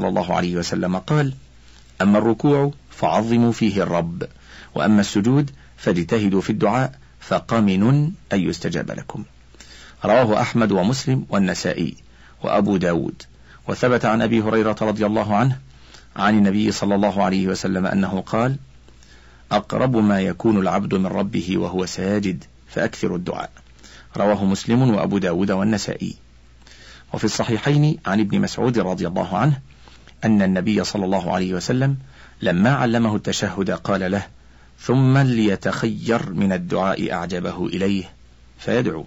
صلى الله عليه وسلم قال: أما الركوع فعظموا فيه الرب، وأما السجود فاجتهدوا في الدعاء فقمن أن يستجاب لكم. رواه أحمد ومسلم والنسائي وأبو داود. وثبت عن أبي هريرة رضي الله عنه عن النبي صلى الله عليه وسلم أنه قال: أقرب ما يكون العبد من ربه وهو ساجد فأكثر الدعاء. رواه مسلم وأبو داود والنسائي. وفي الصحيحين عن ابن مسعود رضي الله عنه أن النبي صلى الله عليه وسلم لما علمه التشهد قال له: ثم ليتخير من الدعاء أعجبه إليه فيدعو.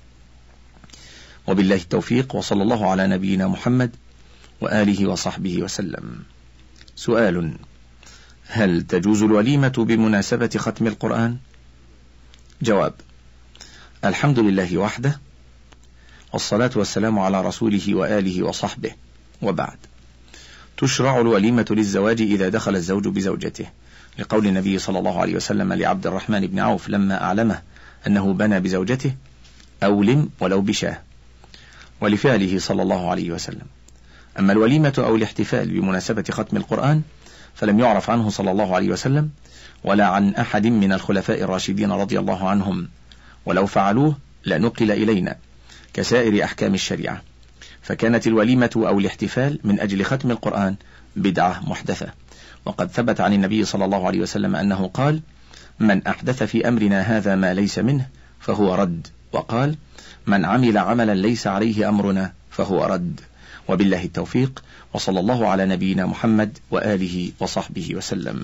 وبالله التوفيق، وصلى الله على نبينا محمد وآله وصحبه وسلم. سؤال: هل تجوز الوليمة بمناسبة ختم القرآن؟ جواب: الحمد لله وحده، والصلاة والسلام على رسوله وآله وصحبه، وبعد. تشرع الوليمة للزواج إذا دخل الزوج بزوجته، لقول النبي صلى الله عليه وسلم لعبد الرحمن بن عوف لما أعلمه أنه بنى بزوجته: أولم ولو بشاه، ولفعله صلى الله عليه وسلم. أما الوليمة أو الاحتفال بمناسبة ختم القرآن فلم يعرف عنه صلى الله عليه وسلم ولا عن أحد من الخلفاء الراشدين رضي الله عنهم، ولو فعلوه لنقل إلينا كسائر أحكام الشريعة، فكانت الوليمة أو الاحتفال من أجل ختم القرآن بدعة محدثة. وقد ثبت عن النبي صلى الله عليه وسلم أنه قال: من أحدث في أمرنا هذا ما ليس منه فهو رد، وقال: من عمل عملا ليس عليه أمرنا فهو رد. وبالله التوفيق، وصلى الله على نبينا محمد وآله وصحبه وسلم.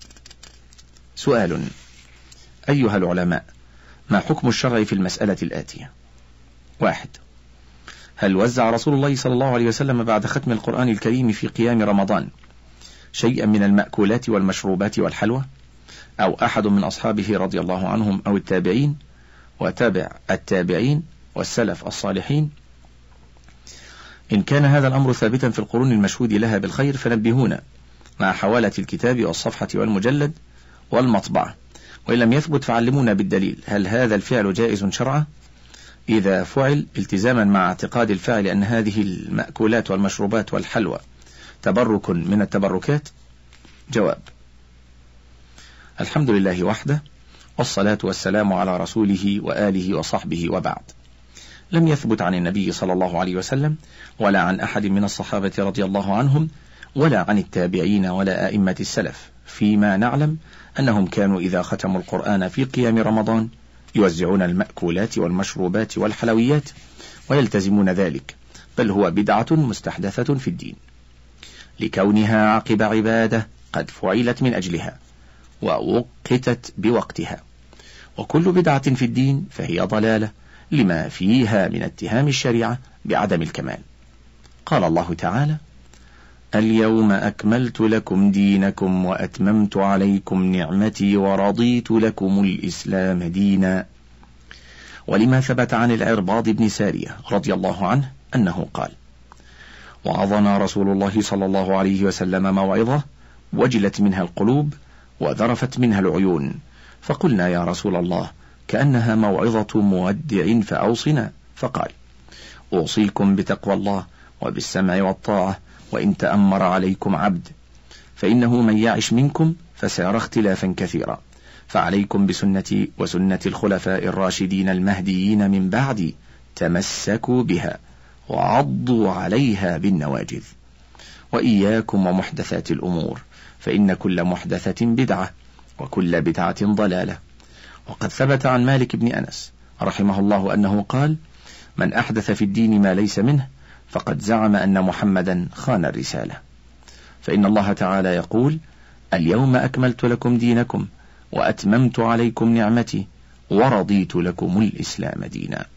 سؤال: أيها العلماء، ما حكم الشرع في المسألة الآتية؟ 1. هل وزع رسول الله صلى الله عليه وسلم بعد ختم القرآن الكريم في قيام رمضان شيئا من المأكولات والمشروبات والحلوى، أو أحد من أصحابه رضي الله عنهم أو التابعين وتابع التابعين والسلف الصالحين؟ إن كان هذا الأمر ثابتا في القرون المشهود لها بالخير فنبهونا مع حوالة الكتاب والصفحة والمجلد والمطبعة، وإن لم يثبت فعلمونا بالدليل. هل هذا الفعل جائز شرعا إذا فعل التزاما مع اعتقاد الفاعل أن هذه المأكولات والمشروبات والحلوى تبرك من التبركات؟ جواب: الحمد لله وحده، والصلاة والسلام على رسوله وآله وصحبه، وبعد. لم يثبت عن النبي صلى الله عليه وسلم ولا عن أحد من الصحابة رضي الله عنهم ولا عن التابعين ولا أئمة السلف فيما نعلم أنهم كانوا إذا ختموا القرآن في قيام رمضان يوزعون المأكولات والمشروبات والحلويات ويلتزمون ذلك، بل هو بدعة مستحدثة في الدين، لكونها عقب عبادة قد فعلت من أجلها ووقتت بوقتها. وكل بدعة في الدين فهي ضلالة لما فيها من اتهام الشريعة بعدم الكمال. قال الله تعالى: اليوم أكملت لكم دينكم وأتممت عليكم نعمتي ورضيت لكم الإسلام دينا. ولما ثبت عن العرباض بن سارية رضي الله عنه أنه قال: وعظنا رسول الله صلى الله عليه وسلم موعظة وجلت منها القلوب وذرفت منها العيون، فقلنا يا رسول الله كأنها موعظة مودع فأوصنا، فقال: أوصيكم بتقوى الله وبالسمع والطاعة وإن تأمر عليكم عبد، فإنه من يعش منكم فسيرى اختلافا كثيرا، فعليكم بسنتي وسنة الخلفاء الراشدين المهديين من بعدي، تمسكوا بها وعضوا عليها بالنواجذ، وإياكم ومحدثات الأمور، فإن كل محدثة بدعة وكل بدعة ضلالة. وقد ثبت عن مالك بن أنس رحمه الله أنه قال: من أحدث في الدين ما ليس منه فقد زعم أن محمدا خان الرسالة. فإن الله تعالى يقول: اليوم أكملت لكم دينكم وأتممت عليكم نعمتي ورضيت لكم الإسلام دينا.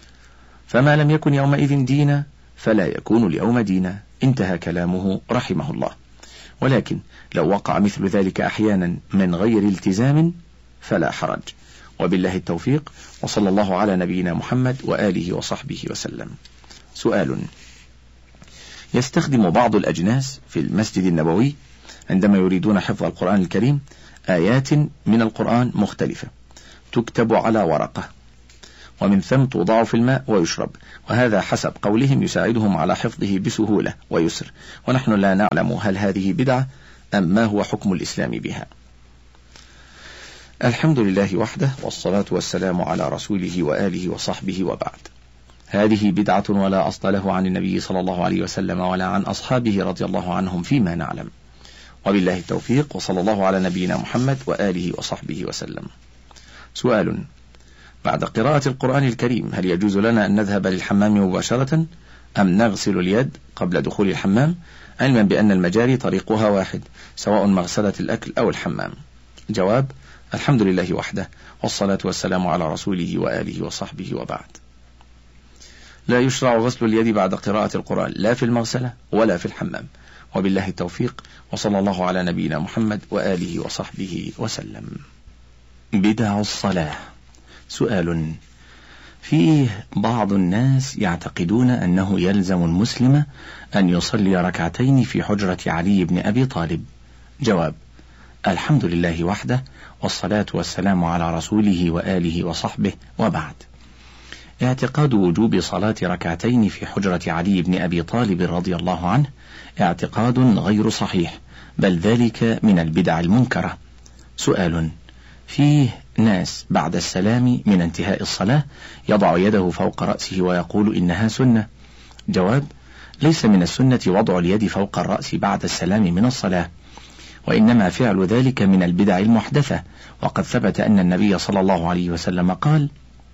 فما لم يكن يومئذ دينا فلا يكون اليوم دينا. انتهى كلامه رحمه الله. ولكن لو وقع مثل ذلك أحيانا من غير التزام فلا حرج. وبالله التوفيق، وصلى الله على نبينا محمد وآله وصحبه وسلم. سؤال: يستخدم بعض الأجناس في المسجد النبوي عندما يريدون حفظ القرآن الكريم آيات من القرآن مختلفة تكتب على ورقة، ومن ثم توضع في الماء ويشرب، وهذا حسب قولهم يساعدهم على حفظه بسهولة ويسر، ونحن لا نعلم هل هذه بدعة أم ما هو حكم الإسلام بها. الحمد لله وحده، والصلاة والسلام على رسوله وآله وصحبه وبعد. هذه بدعة ولا أصل له عن النبي صلى الله عليه وسلم ولا عن أصحابه رضي الله عنهم فيما نعلم، وبالله التوفيق، وصلى الله على نبينا محمد وآله وصحبه وسلم. سؤال: بعد قراءة القرآن الكريم هل يجوز لنا أن نذهب للحمام مباشرة أم نغسل اليد قبل دخول الحمام، علما بأن المجاري طريقها واحد سواء مغسلة الأكل أو الحمام؟ جواب: الحمد لله وحده، والصلاة والسلام على رسوله وآله وصحبه وبعد. لا يشرع غسل اليد بعد قراءة القرآن لا في المغسلة ولا في الحمام، وبالله التوفيق، وصلى الله على نبينا محمد وآله وصحبه وسلم. بدع الصلاة. سؤال: فيه بعض الناس يعتقدون أنه يلزم المسلم أن يصلي ركعتين في حجرة علي بن أبي طالب. جواب: الحمد لله وحده، والصلاة والسلام على رسوله وآله وصحبه وبعد. اعتقاد وجوب صلاة ركعتين في حجرة علي بن أبي طالب رضي الله عنه اعتقاد غير صحيح، بل ذلك من البدع المنكرة. سؤال: فيه ناس بعد السلام من انتهاء الصلاة يضع يده فوق رأسه ويقول إنها سنة. جواب: ليس من السنة وضع اليد فوق الرأس بعد السلام من الصلاة، وإنما فعل ذلك من البدع المحدثة، وقد ثبت أن النبي صلى الله عليه وسلم قال: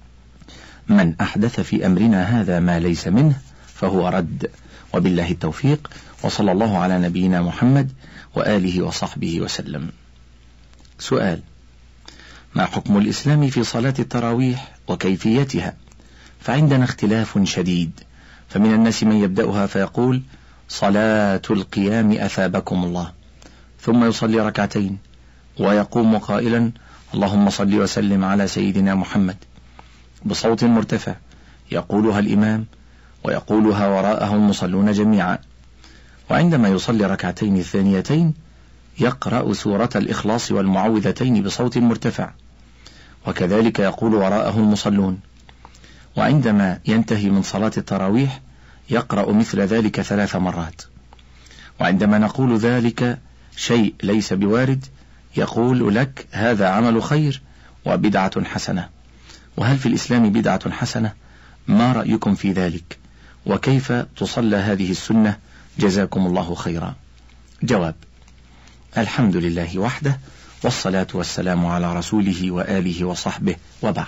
من أحدث في أمرنا هذا ما ليس منه فهو رد، وبالله التوفيق، وصلى الله على نبينا محمد وآله وصحبه وسلم. سؤال: ما حكم الإسلام في صلاة التراويح وكيفيتها؟ فعندنا اختلاف شديد، فمن الناس من يبدأها فيقول: صلاة القيام أثابكم الله، ثم يصلي ركعتين ويقوم قائلا: اللهم صل وسلم على سيدنا محمد، بصوت مرتفع يقولها الإمام ويقولها وراءه المصلون جميعا، وعندما يصلي ركعتين الثانيتين يقرأ سورة الإخلاص والمعوذتين بصوت مرتفع، وكذلك يقول وراءه المصلون، وعندما ينتهي من صلاة التراويح يقرأ مثل ذلك 3 مرات، وعندما نقول ذلك شيء ليس بوارد يقول لك: هذا عمل خير وبدعة حسنة. وهل في الإسلام بدعة حسنة؟ ما رأيكم في ذلك؟ وكيف تصلى هذه السنة؟ جزاكم الله خيرا. جواب: الحمد لله وحده، والصلاة والسلام على رسوله وآله وصحبه وبعد.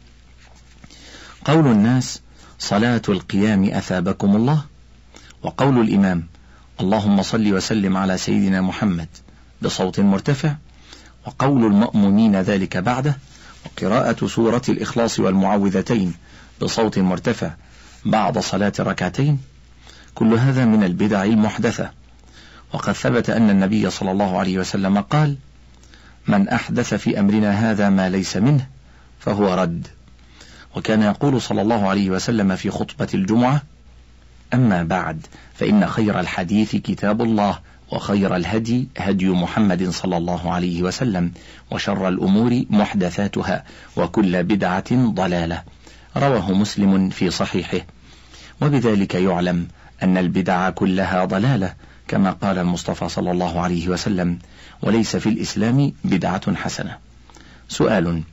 قول الناس: صلاة القيام أثابكم الله، وقول الإمام: اللهم صل وسلم على سيدنا محمد بصوت مرتفع، وقول المأمومين ذلك بعده، وقراءة سورة الإخلاص والمعوذتين بصوت مرتفع بعد صلاة الركعتين، كل هذا من البدع المحدثة، وقد ثبت أن النبي صلى الله عليه وسلم قال: من أحدث في أمرنا هذا ما ليس منه فهو رد. وكان يقول صلى الله عليه وسلم في خطبة الجمعة: أما بعد، فإن خير الحديث كتاب الله، وخير الهدي هدي محمد صلى الله عليه وسلم، وشر الأمور محدثاتها، وكل بدعة ضلالة. رواه مسلم في صحيحه. وبذلك يعلم أن البدع كلها ضلالة، كما قال المصطفى صلى الله عليه وسلم: وليس في الإسلام بدعة حسنة. سؤال: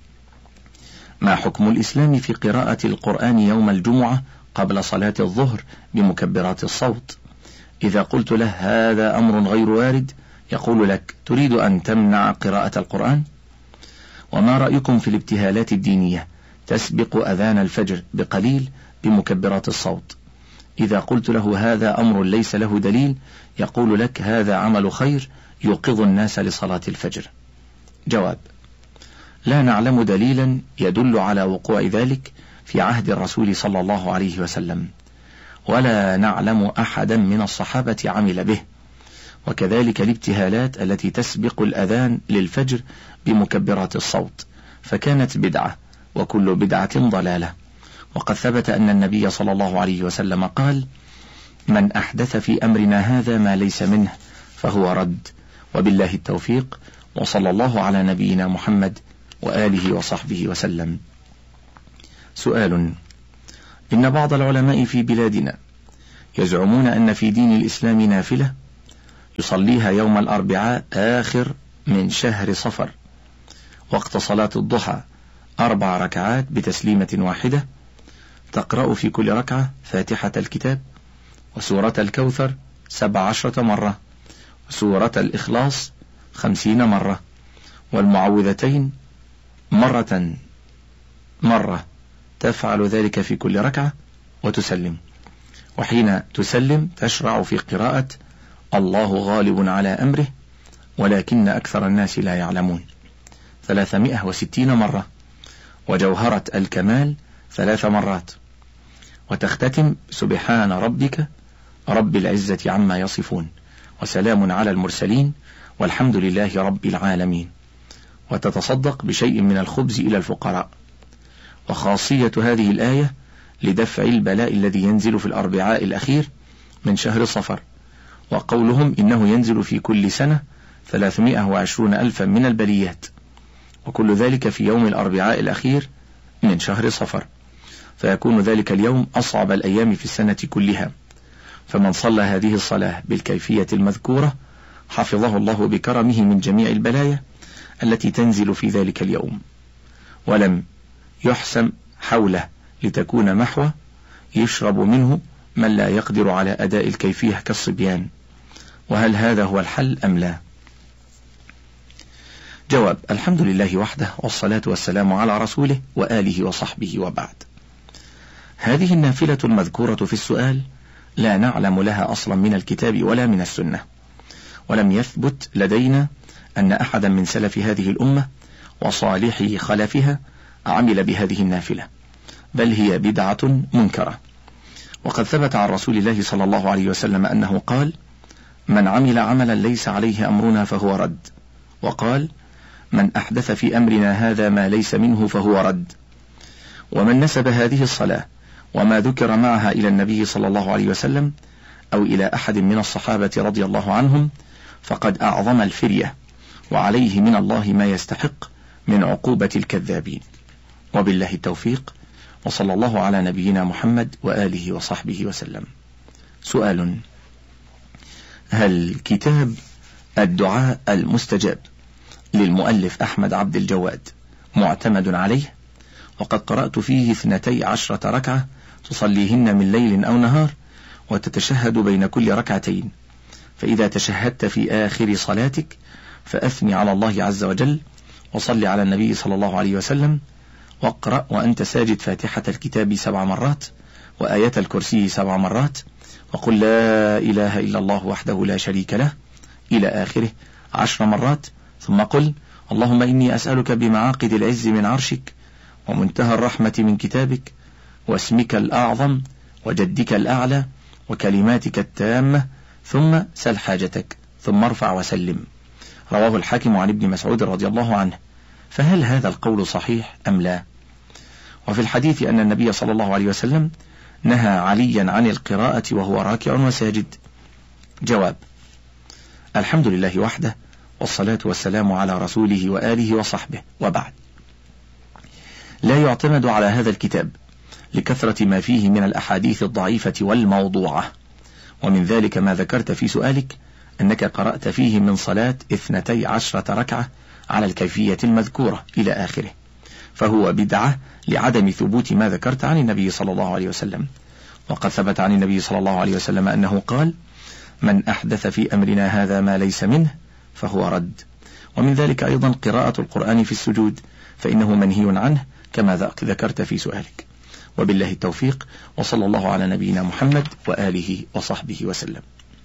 ما حكم الإسلام في قراءة القرآن يوم الجمعة قبل صلاة الظهر بمكبرات الصوت؟ إذا قلت له هذا أمر غير وارد يقول لك: تريد أن تمنع قراءة القرآن؟ وما رأيكم في الابتهالات الدينية تسبق أذان الفجر بقليل بمكبرات الصوت؟ إذا قلت له هذا أمر ليس له دليل يقول لك: هذا عمل خير يوقظ الناس لصلاة الفجر. جواب: لا نعلم دليلا يدل على وقوع ذلك في عهد الرسول صلى الله عليه وسلم، ولا نعلم أحدا من الصحابة عمل به. وكذلك الابتهالات التي تسبق الأذان للفجر بمكبرات الصوت، فكانت بدعة، وكل بدعة ضلالة. وقد ثبت أن النبي صلى الله عليه وسلم قال: من أحدث في أمرنا هذا ما ليس منه فهو رد، وبالله التوفيق، وصلى الله على نبينا محمد وآله وصحبه وسلم. سؤال: إن بعض العلماء في بلادنا يزعمون أن في دين الإسلام نافلة يصليها يوم الأربعاء آخر من شهر صفر وقت صلاة الضحى 4 ركعات بتسليمة واحدة، تقرأ في كل ركعة فاتحة الكتاب وسورة الكوثر 17 مرة وسورة الإخلاص 50 مرة والمعوذتين مرة تفعل ذلك في كل ركعة وتسلم، وحين تسلم تشرع في قراءة الله غالب على أمره ولكن أكثر الناس لا يعلمون 360 مرة، وجوهرة الكمال 3 مرات، وتختتم سبحان ربك رب العزة عما يصفون وسلام على المرسلين والحمد لله رب العالمين، وتتصدق بشيء من الخبز إلى الفقراء. وخاصية هذه الآية لدفع البلاء الذي ينزل في الأربعاء الأخير من شهر صفر، وقولهم إنه ينزل في كل سنة 320 ألفا من البليات، وكل ذلك في يوم الأربعاء الأخير من شهر صفر، فيكون ذلك اليوم أصعب الأيام في السنة كلها، فمن صلى هذه الصلاة بالكيفية المذكورة حفظه الله بكرمه من جميع البلايا التي تنزل في ذلك اليوم، ولم يحسم حوله لتكون محوى يشرب منه من لا يقدر على أداء الكيفية كالصبيان. وهل هذا هو الحل أم لا؟ جواب: الحمد لله وحده والصلاة والسلام على رسوله وآله وصحبه وبعد. هذه النافلة المذكورة في السؤال لا نعلم لها أصلا من الكتاب ولا من السنة، ولم يثبت لدينا أن أحدا من سلف هذه الأمة وصالحي خلفها عمل بهذه النافلة، بل هي بدعة منكرة. وقد ثبت عن رسول الله صلى الله عليه وسلم أنه قال: من عمل عملا ليس عليه أمرنا فهو رد، وقال: من أحدث في أمرنا هذا ما ليس منه فهو رد. ومن نسب هذه الصلاة وما ذكر معها إلى النبي صلى الله عليه وسلم أو إلى أحد من الصحابة رضي الله عنهم فقد أعظم الفرية، وعليه من الله ما يستحق من عقوبة الكذابين. وبالله التوفيق، وصلى الله على نبينا محمد وآله وصحبه وسلم. سؤال: هل كتاب الدعاء المستجاب للمؤلف أحمد عبد الجواد معتمد عليه؟ وقد قرأت فيه 12 ركعة تصليهن من ليل أو نهار وتتشهد بين كل ركعتين، فإذا تشهدت في آخر صلاتك فأثني على الله عز وجل وصل على النبي صلى الله عليه وسلم، واقرأ وأنت ساجد فاتحة الكتاب 7 مرات وآية الكرسي 7 مرات، وقل لا إله إلا الله وحده لا شريك له إلى آخره 10 مرات، ثم قل اللهم إني أسألك بمعاقد العز من عرشك ومنتهى الرحمة من كتابك واسمك الأعظم وجدك الأعلى وكلماتك التامة، ثم سل حاجتك ثم ارفع وسلم. رواه الحاكم عن ابن مسعود رضي الله عنه. فهل هذا القول صحيح أم لا؟ وفي الحديث أن النبي صلى الله عليه وسلم نهى عليا عن القراءة وهو راكع وساجد. جواب: الحمد لله وحده والصلاة والسلام على رسوله وآله وصحبه وبعد. لا يعتمد على هذا الكتاب لكثرة ما فيه من الأحاديث الضعيفة والموضوعة، ومن ذلك ما ذكرت في سؤالك أنك قرأت فيه من صلاة 12 ركعة على الكيفية المذكورة إلى آخره، فهو بدعة لعدم ثبوت ما ذكرت عن النبي صلى الله عليه وسلم. وقد ثبت عن النبي صلى الله عليه وسلم أنه قال: من أحدث في أمرنا هذا ما ليس منه فهو رد. ومن ذلك أيضا قراءة القرآن في السجود، فإنه منهي عنه كما ذكرت في سؤالك. وبالله التوفيق، وصلى الله على نبينا محمد وآله وصحبه وسلم.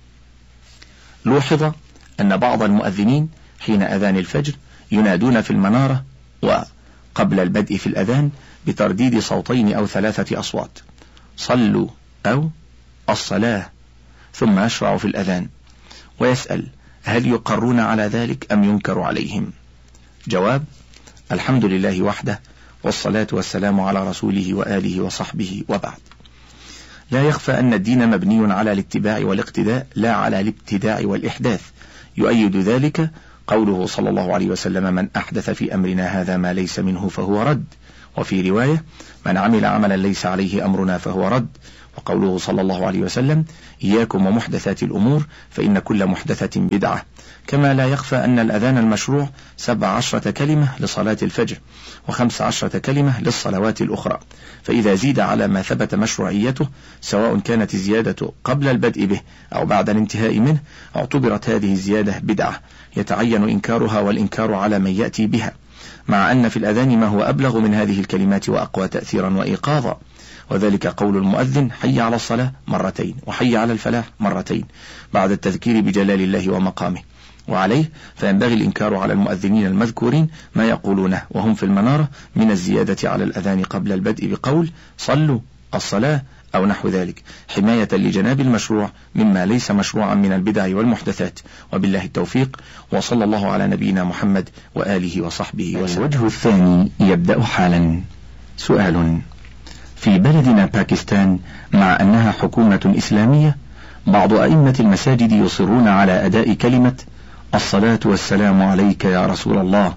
لوحظ أن بعض المؤذنين حين أذان الفجر ينادون في المنارة وقبل البدء في الأذان بترديد صوتين أو 3 أصوات: صلوا أو الصلاة، ثم يشرع في الأذان، ويسأل: هل يقرون على ذلك أم ينكر عليهم؟ جواب: الحمد لله وحده والصلاة والسلام على رسوله وآله وصحبه وبعد. لا يخفى أن الدين مبني على الاتباع والاقتداء لا على الابتداع والإحداث، يؤيد ذلك قوله صلى الله عليه وسلم: من أحدث في أمرنا هذا ما ليس منه فهو رد، وفي رواية: من عمل عملا ليس عليه أمرنا فهو رد. وقوله صلى الله عليه وسلم: إياكم ومحدثات الأمور فإن كل محدثة بدعة. كما لا يخفى أن الأذان المشروع 17 كلمة لصلاة الفجر و15 كلمة للصلوات الأخرى، فإذا زيد على ما ثبت مشروعيته سواء كانت الزيادة قبل البدء به أو بعد الانتهاء منه اعتبرت هذه الزيادة بدعة يتعين إنكارها والإنكار على من يأتي بها، مع أن في الأذان ما هو أبلغ من هذه الكلمات وأقوى تأثيرا وإيقاظا، وذلك قول المؤذن: حي على الصلاة مرتين وحي على الفلاح مرتين بعد التذكير بجلال الله ومقامه. وعليه فينبغي الإنكار على المؤذنين المذكورين ما يقولونه وهم في المنارة من الزيادة على الأذان قبل البدء بقول: صلوا الصلاة أو نحو ذلك، حماية لجناب المشروع مما ليس مشروعا من البدع والمحدثات. وبالله التوفيق، وصلى الله على نبينا محمد وآله وصحبه وسلم. الوجه الثاني يبدأ حالا. سؤال: في بلدنا باكستان مع أنها حكومة إسلامية بعض أئمة المساجد يصرون على أداء كلمة الصلاة والسلام عليك يا رسول الله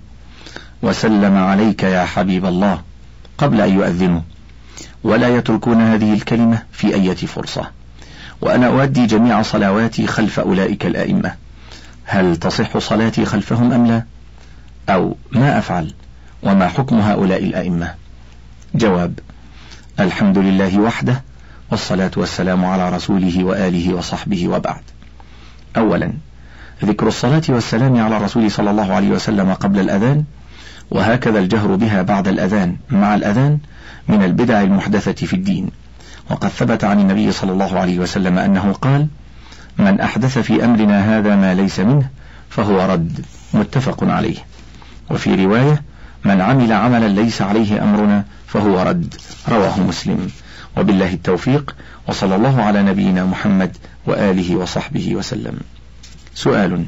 وسلم عليك يا حبيب الله قبل أن يؤذنوا، ولا يتركون هذه الكلمة في أي فرصة، وأنا أؤدي جميع صلواتي خلف أولئك الأئمة، هل تصح صلاتي خلفهم أم لا؟ أو ما أفعل؟ وما حكم هؤلاء الأئمة؟ جواب: الحمد لله وحده، والصلاة والسلام على رسوله وآله وصحبه، وبعد. أولا، ذكر الصلاة والسلام على الرسول صلى الله عليه وسلم قبل الأذان، وهكذا الجهر بها بعد الأذان مع الأذان، من البدع المحدثة في الدين. وقد ثبت عن النبي صلى الله عليه وسلم أنه قال: من أحدث في أمرنا هذا ما ليس منه فهو رد، متفق عليه. وفي رواية: من عمل عملا ليس عليه أمرنا فهو رد، رواه مسلم. وبالله التوفيق، وصلى الله على نبينا محمد وآله وصحبه وسلم. سؤال: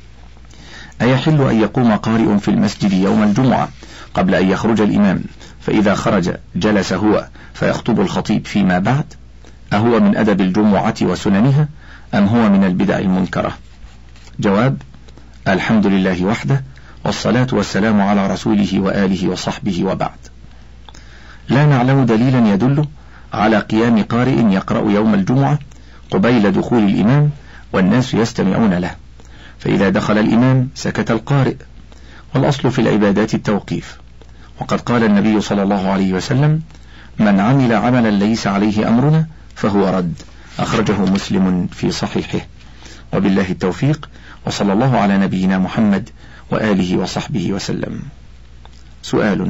أيحل أن يقوم قارئ في المسجد يوم الجمعة قبل أن يخرج الإمام، فإذا خرج جلس هو فيخطب الخطيب فيما بعد؟ أهو من أدب الجمعة وسننها أم هو من البدع المنكرة؟ جواب: الحمد لله وحده، والصلاة والسلام على رسوله وآله وصحبه، وبعد. لا نعلم دليلا يدل على قيام قارئ يقرأ يوم الجمعة قبيل دخول الإمام والناس يستمعون له، فإذا دخل الإمام سكت القارئ، والأصل في العبادات التوقيف. وقد قال النبي صلى الله عليه وسلم: من عمل عملا ليس عليه أمرنا فهو رد، أخرجه مسلم في صحيحه. وبالله التوفيق، وصلى الله على نبينا محمد وآله وصحبه وسلم. سؤال: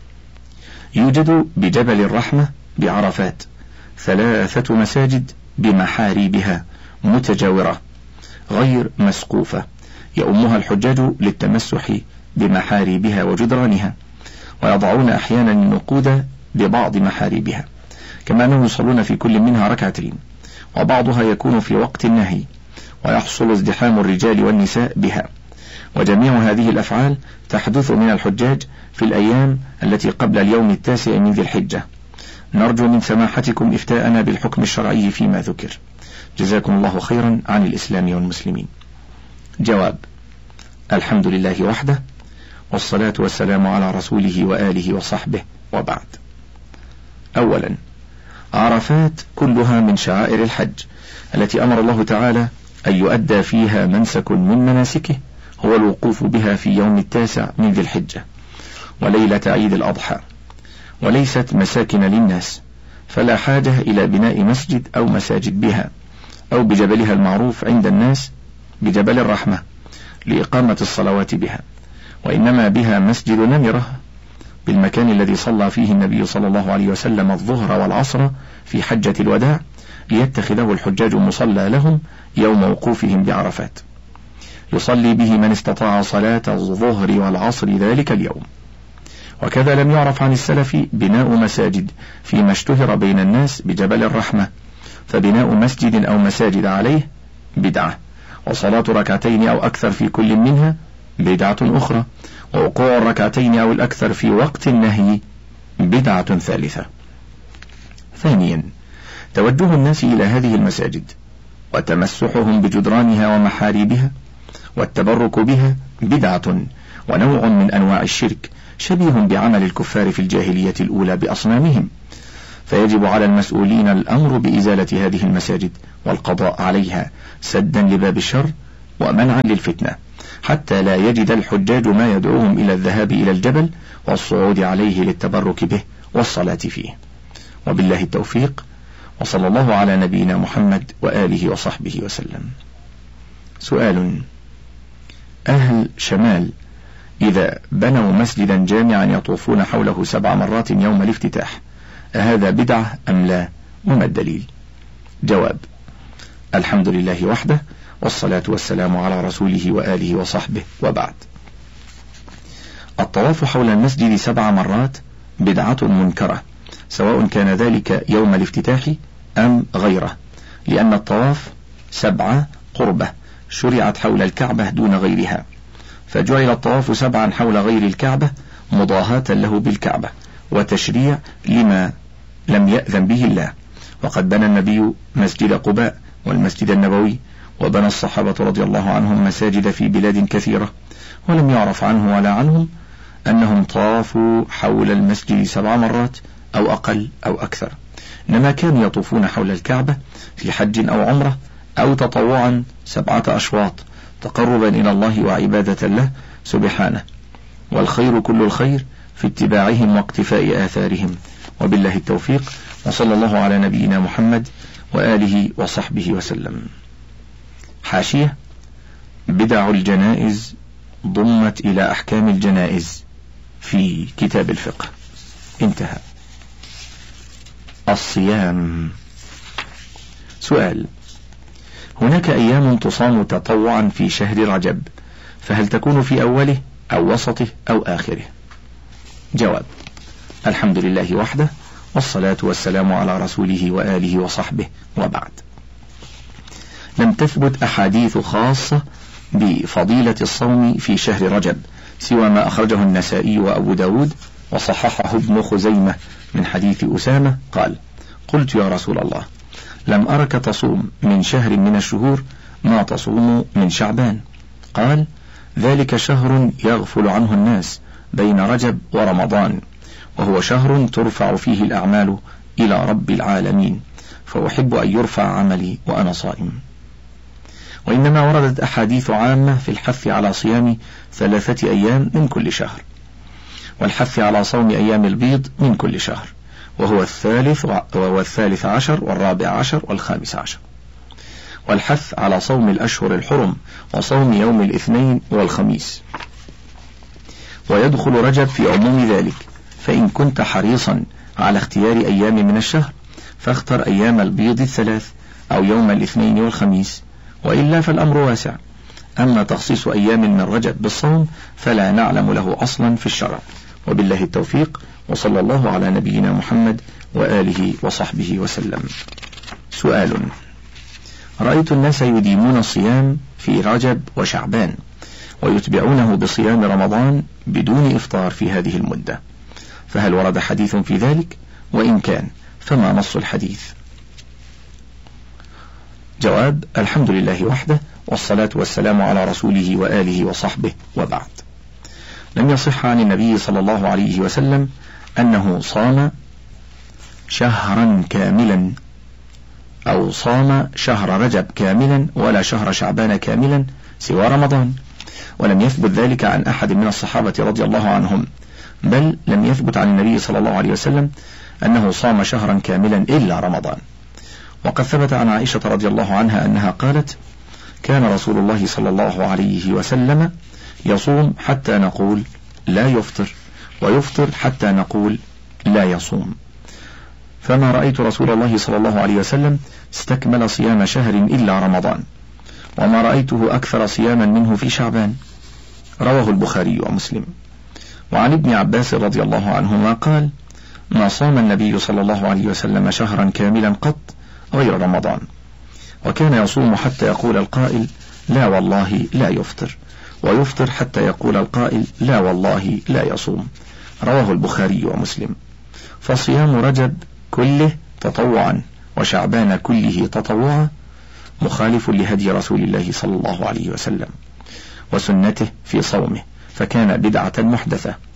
يوجد بجبل الرحمة بعرفات 3 مساجد بمحاريبها متجاورة غير مسقوفة يؤمها الحجاج للتمسح بمحاريبها وجدرانها، ويضعون أحيانا النقود ببعض محاريبها، كما أنهم يصلون في كل منها ركعتين، وبعضها يكون في وقت النهي، ويحصل ازدحام الرجال والنساء بها. وجميع هذه الأفعال تحدث من الحجاج في الأيام التي قبل اليوم 9 من ذي الحجة. نرجو من سماحتكم إفتاءنا بالحكم الشرعي فيما ذكر، جزاكم الله خيرا عن الإسلام والمسلمين. جواب: الحمد لله وحده، والصلاة والسلام على رسوله وآله وصحبه، وبعد. أولا، عرفات كلها من شعائر الحج التي أمر الله تعالى أن يؤدى فيها منسك من مناسكه هو الوقوف بها في يوم 9 من ذي الحجة وليلة عيد الأضحى، وليست مساكن للناس، فلا حاجة إلى بناء مسجد أو مساجد بها أو بجبلها المعروف عند الناس بجبل الرحمة لإقامة الصلوات بها، وإنما بها مسجد نمرة بالمكان الذي صلى فيه النبي صلى الله عليه وسلم الظهر والعصر في حجة الوداع، ليتخذه الحجاج مصلى لهم يوم وقوفهم بعرفات، يصلي به من استطاع صلاة الظهر والعصر ذلك اليوم. وكذا لم يعرف عن السلف بناء مساجد فيما اشتهر بين الناس بجبل الرحمة، فبناء مسجد أو مساجد عليه بدعة، وصلاة ركعتين أو أكثر في كل منها بدعة أخرى، ووقوع الركعتين أو الأكثر في وقت النهي بدعة ثالثة. ثانيا، توجه الناس إلى هذه المساجد وتمسحهم بجدرانها ومحاريبها والتبرك بها بدعة ونوع من أنواع الشرك شبيه بعمل الكفار في الجاهلية الأولى بأصنامهم، فيجب على المسؤولين الأمر بإزالة هذه المساجد والقضاء عليها سدا لباب الشر ومنعا للفتنة، حتى لا يجد الحجاج ما يدعوهم إلى الذهاب إلى الجبل والصعود عليه للتبرك به والصلاة فيه. وبالله التوفيق، وصلى الله على نبينا محمد وآله وصحبه وسلم. سؤال: أهل شمال إذا بنوا مسجدا جامعا يطوفون حوله 7 مرات يوم الافتتاح، أهذا بدعة أم لا؟ وما الدليل؟ جواب: الحمد لله وحده، والصلاة والسلام على رسوله وآله وصحبه، وبعد. الطواف حول المسجد 7 مرات بدعة منكرة، سواء كان ذلك يوم الافتتاح أم غيره، لأن الطواف 7 قربة شرعت حول الكعبة دون غيرها، فجعل الطواف 7 حول غير الكعبة مضاهاة له بالكعبة وتشريع لما لم يأذن به الله. وقد بنى النبي مسجد قباء والمسجد النبوي، وبنى الصحابة رضي الله عنهم مساجد في بلاد كثيرة، ولم يعرف عنه ولا عنهم أنهم طافوا حول المسجد 7 مرات أو أقل أو أكثر، إنما كانوا يطوفون حول الكعبة في حج أو عمرة أو تطوعا 7 أشواط تقربا إلى الله وعبادة له سبحانه، والخير كل الخير في اتباعهم واقتفاء آثارهم. وبالله التوفيق، وصلى الله على نبينا محمد وآله وصحبه وسلم. حاشية: بدع الجنائز ضمت إلى أحكام الجنائز في كتاب الفقه. انتهى. الصيام. سؤال: هناك أيام تصام تطوعا في شهر رجب، فهل تكون في أوله أو وسطه أو آخره؟ جواب: الحمد لله وحده، والصلاة والسلام على رسوله وآله وصحبه، وبعد. لم تثبت أحاديث خاصة بفضيلة الصوم في شهر رجب سوى ما أخرجه النسائي وأبو داود وصححه ابن خزيمة من حديث أسامة قال: قلت يا رسول الله، لم أرك تصوم من شهر من الشهور ما تصوم من شعبان. قال: ذلك شهر يغفل عنه الناس بين رجب ورمضان، وهو شهر ترفع فيه الأعمال إلى رب العالمين، فأحب أن يرفع عملي وأنا صائم. وإنما وردت أحاديث عامة في الحث على صيام 3 أيام من كل شهر، والحث على صوم أيام البيض من كل شهر، وهو الثالث عشر والرابع عشر والخامس عشر، والحث على صوم الأشهر الحرم وصوم يوم الاثنين والخميس. ويدخل رجب في عموم ذلك، فإن كنت حريصا على اختيار أيام من الشهر فاختر أيام البيض 3 أو يوم الاثنين والخميس، وإلا فالأمر واسع. أما تخصيص أيام من رجب بالصوم فلا نعلم له أصلا في الشرع. وبالله التوفيق، وصلى الله على نبينا محمد وآله وصحبه وسلم. سؤال: رأيت الناس يديمون الصيام في رجب وشعبان ويتبعونه بصيام رمضان بدون إفطار في هذه المدة، فهل ورد حديث في ذلك؟ وإن كان فما نص الحديث؟ جواب: الحمد لله وحده، والصلاة والسلام على رسوله وآله وصحبه، وبعد. لم يصح عن النبي صلى الله عليه وسلم أنه صام شهرا كاملا أو صام شهر رجب كاملا ولا شهر شعبان كاملا سوى رمضان، ولم يثبت ذلك عن أحد من الصحابة رضي الله عنهم، بل لم يثبت عن النبي صلى الله عليه وسلم أنه صام شهرا كاملا إلا رمضان. وقد ثبت عن عائشة رضي الله عنها أنها قالت: كان رسول الله صلى الله عليه وسلم يصوم حتى نقول لا يفطر، ويفطر حتى نقول لا يصوم، فما رأيت رسول الله صلى الله عليه وسلم استكمل صيام شهر إلا رمضان، وما رأيته أكثر صياما منه في شعبان. رواه البخاري ومسلم. وعن ابن عباس رضي الله عنهما قال: ما صام النبي صلى الله عليه وسلم شهرا كاملا قط غير رمضان، وكان يصوم حتى يقول القائل لا والله لا يفطر، ويفطر حتى يقول القائل لا والله لا يصوم. رواه البخاري ومسلم. فصيام رجب كله تطوعا وشعبان كله تطوعا مخالف لهدي رسول الله صلى الله عليه وسلم وسنته في صومه، فكان بدعة محدثة،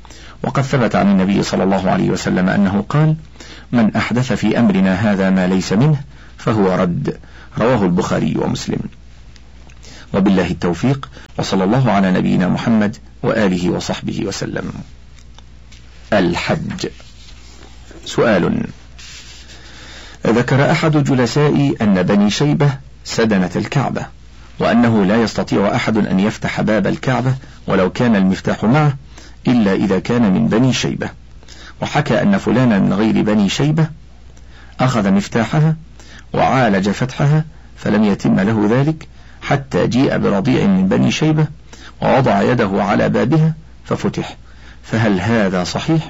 وقد ثبت عن النبي صلى الله عليه وسلم أنه قال: من أحدث في أمرنا هذا ما ليس منه فهو رد. رواه البخاري ومسلم. وبالله التوفيق، وصلى الله على نبينا محمد وآله وصحبه وسلم. الحج. سؤال: ذكر أحد جلسائي أن بني شيبة سدنة الكعبة، وأنه لا يستطيع أحد أن يفتح باب الكعبة ولو كان المفتاح معه إلا إذا كان من بني شيبة، وحكى أن فلانا من غير بني شيبة أخذ مفتاحها وعالج فتحها فلم يتم له ذلك حتى جيء برضيع من بني شيبة ووضع يده على بابها ففتح، فهل هذا صحيح؟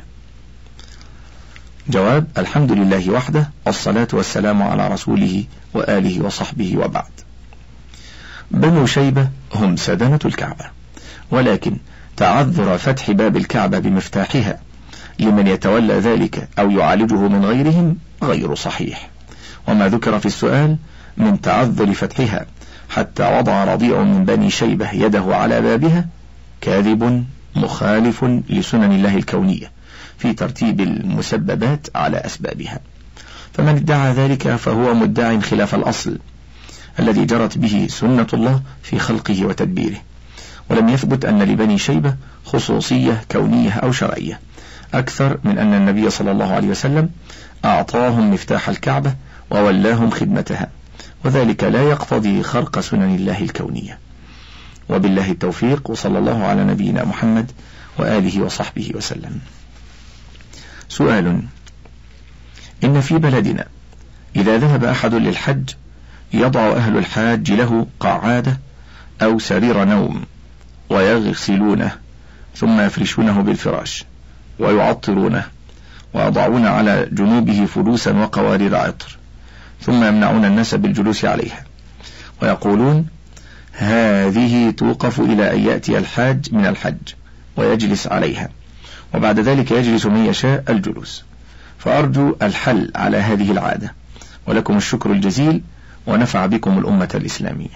جواب: الحمد لله وحده، والصلاة والسلام على رسوله وآله وصحبه وبعد. بنو شيبة هم سدنة الكعبة، ولكن تعذر فتح باب الكعبة بمفتاحها لمن يتولى ذلك أو يعالجه من غيرهم غير صحيح، وما ذكر في السؤال من تعذر فتحها حتى وضع رضيع من بني شيبة يده على بابها كاذب مخالف لسنن الله الكونية في ترتيب المسببات على أسبابها، فمن ادعى ذلك فهو مدع خلاف الأصل الذي جرت به سنة الله في خلقه وتدبيره، ولم يثبت أن لبني شيبة خصوصية كونية أو شرعية أكثر من أن النبي صلى الله عليه وسلم أعطاهم مفتاح الكعبة وولاهم خدمتها، وذلك لا يقتضي خرق سنن الله الكونية. وبالله التوفيق، وصلى الله على نبينا محمد وآله وصحبه وسلم. سؤال: إن في بلدنا إذا ذهب أحد للحج يضع أهل الحاج له قعادة أو سرير نوم ويغسلونه ثم يفرشونه بالفراش ويعطرونه ويضعون على جنوبه فلوسا وقوارير عطر، ثم يمنعون الناس بالجلوس عليها ويقولون هذه توقف إلى أن يأتي الحاج من الحج ويجلس عليها، وبعد ذلك يجلس من يشاء الجلوس، فأرجو الحل على هذه العادة، ولكم الشكر الجزيل ونفع بكم الأمة الإسلامية.